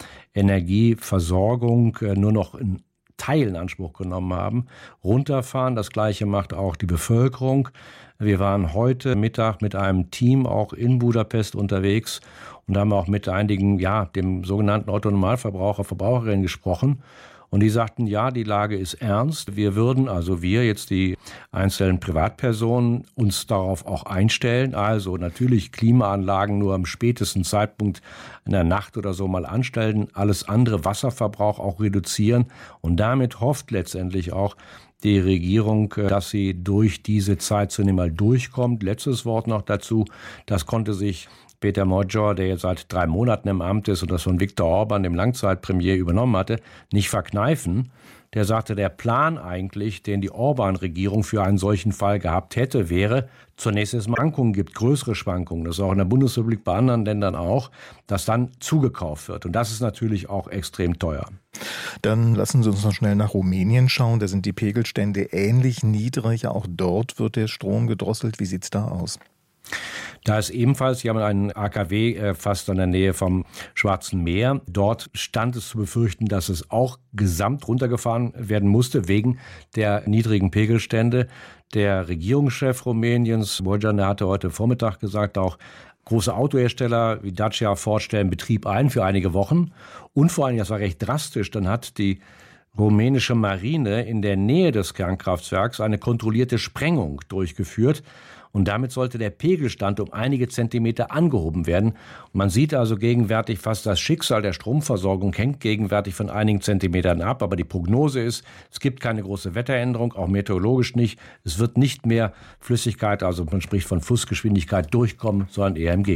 Speaker 11: Energieversorgung nur noch in Teil in Anspruch genommen haben, runterfahren. Das Gleiche macht auch die Bevölkerung. Wir waren heute Mittag mit einem Team auch in Budapest unterwegs und haben auch mit einigen, dem sogenannten Otto-Normalverbraucher, Verbraucherinnen gesprochen. Und die sagten, ja, die Lage ist ernst. Wir würden, also wir jetzt die einzelnen Privatpersonen, uns darauf auch einstellen. Also natürlich Klimaanlagen nur am spätesten Zeitpunkt in der Nacht oder so mal anstellen. Alles andere Wasserverbrauch auch reduzieren. Und damit hofft letztendlich auch die Regierung, dass sie durch diese Zeit zunächst mal durchkommt. Letztes Wort noch dazu. Das konnte sich Peter Magyar, der jetzt seit 3 Monaten im Amt ist und das von Viktor Orban, dem Langzeitpremier, übernommen hatte, nicht verkneifen. Der sagte, der Plan eigentlich, den die Orban-Regierung für einen solchen Fall gehabt hätte, wäre, zunächst es Schwankungen gibt, größere Schwankungen, das ist auch in der Bundesrepublik, bei anderen Ländern auch, dass dann zugekauft wird. Und das ist natürlich auch extrem teuer.
Speaker 1: Dann lassen Sie uns noch schnell nach Rumänien schauen. Da sind die Pegelstände ähnlich niedrig. Auch dort wird der Strom gedrosselt. Wie sieht's da aus?
Speaker 11: Da ist ebenfalls, Sie haben einen AKW fast in der Nähe vom Schwarzen Meer. Dort stand es zu befürchten, dass es auch gesamt runtergefahren werden musste wegen der niedrigen Pegelstände. Der Regierungschef Rumäniens, Bojan, der hatte heute Vormittag gesagt, auch große Autohersteller wie Dacia, Ford stellen Betrieb ein für einige Wochen. Und vor allem, das war recht drastisch, dann hat die rumänische Marine in der Nähe des Kernkraftwerks eine kontrollierte Sprengung durchgeführt. Und damit sollte der Pegelstand um einige Zentimeter angehoben werden. Und man sieht also gegenwärtig fast, das Schicksal der Stromversorgung hängt gegenwärtig von einigen Zentimetern ab. Aber die Prognose ist, es gibt keine große Wetteränderung, auch meteorologisch nicht. Es wird nicht mehr Flüssigkeit, also man spricht von Flussgeschwindigkeit, durchkommen, sondern eher im Gegenteil.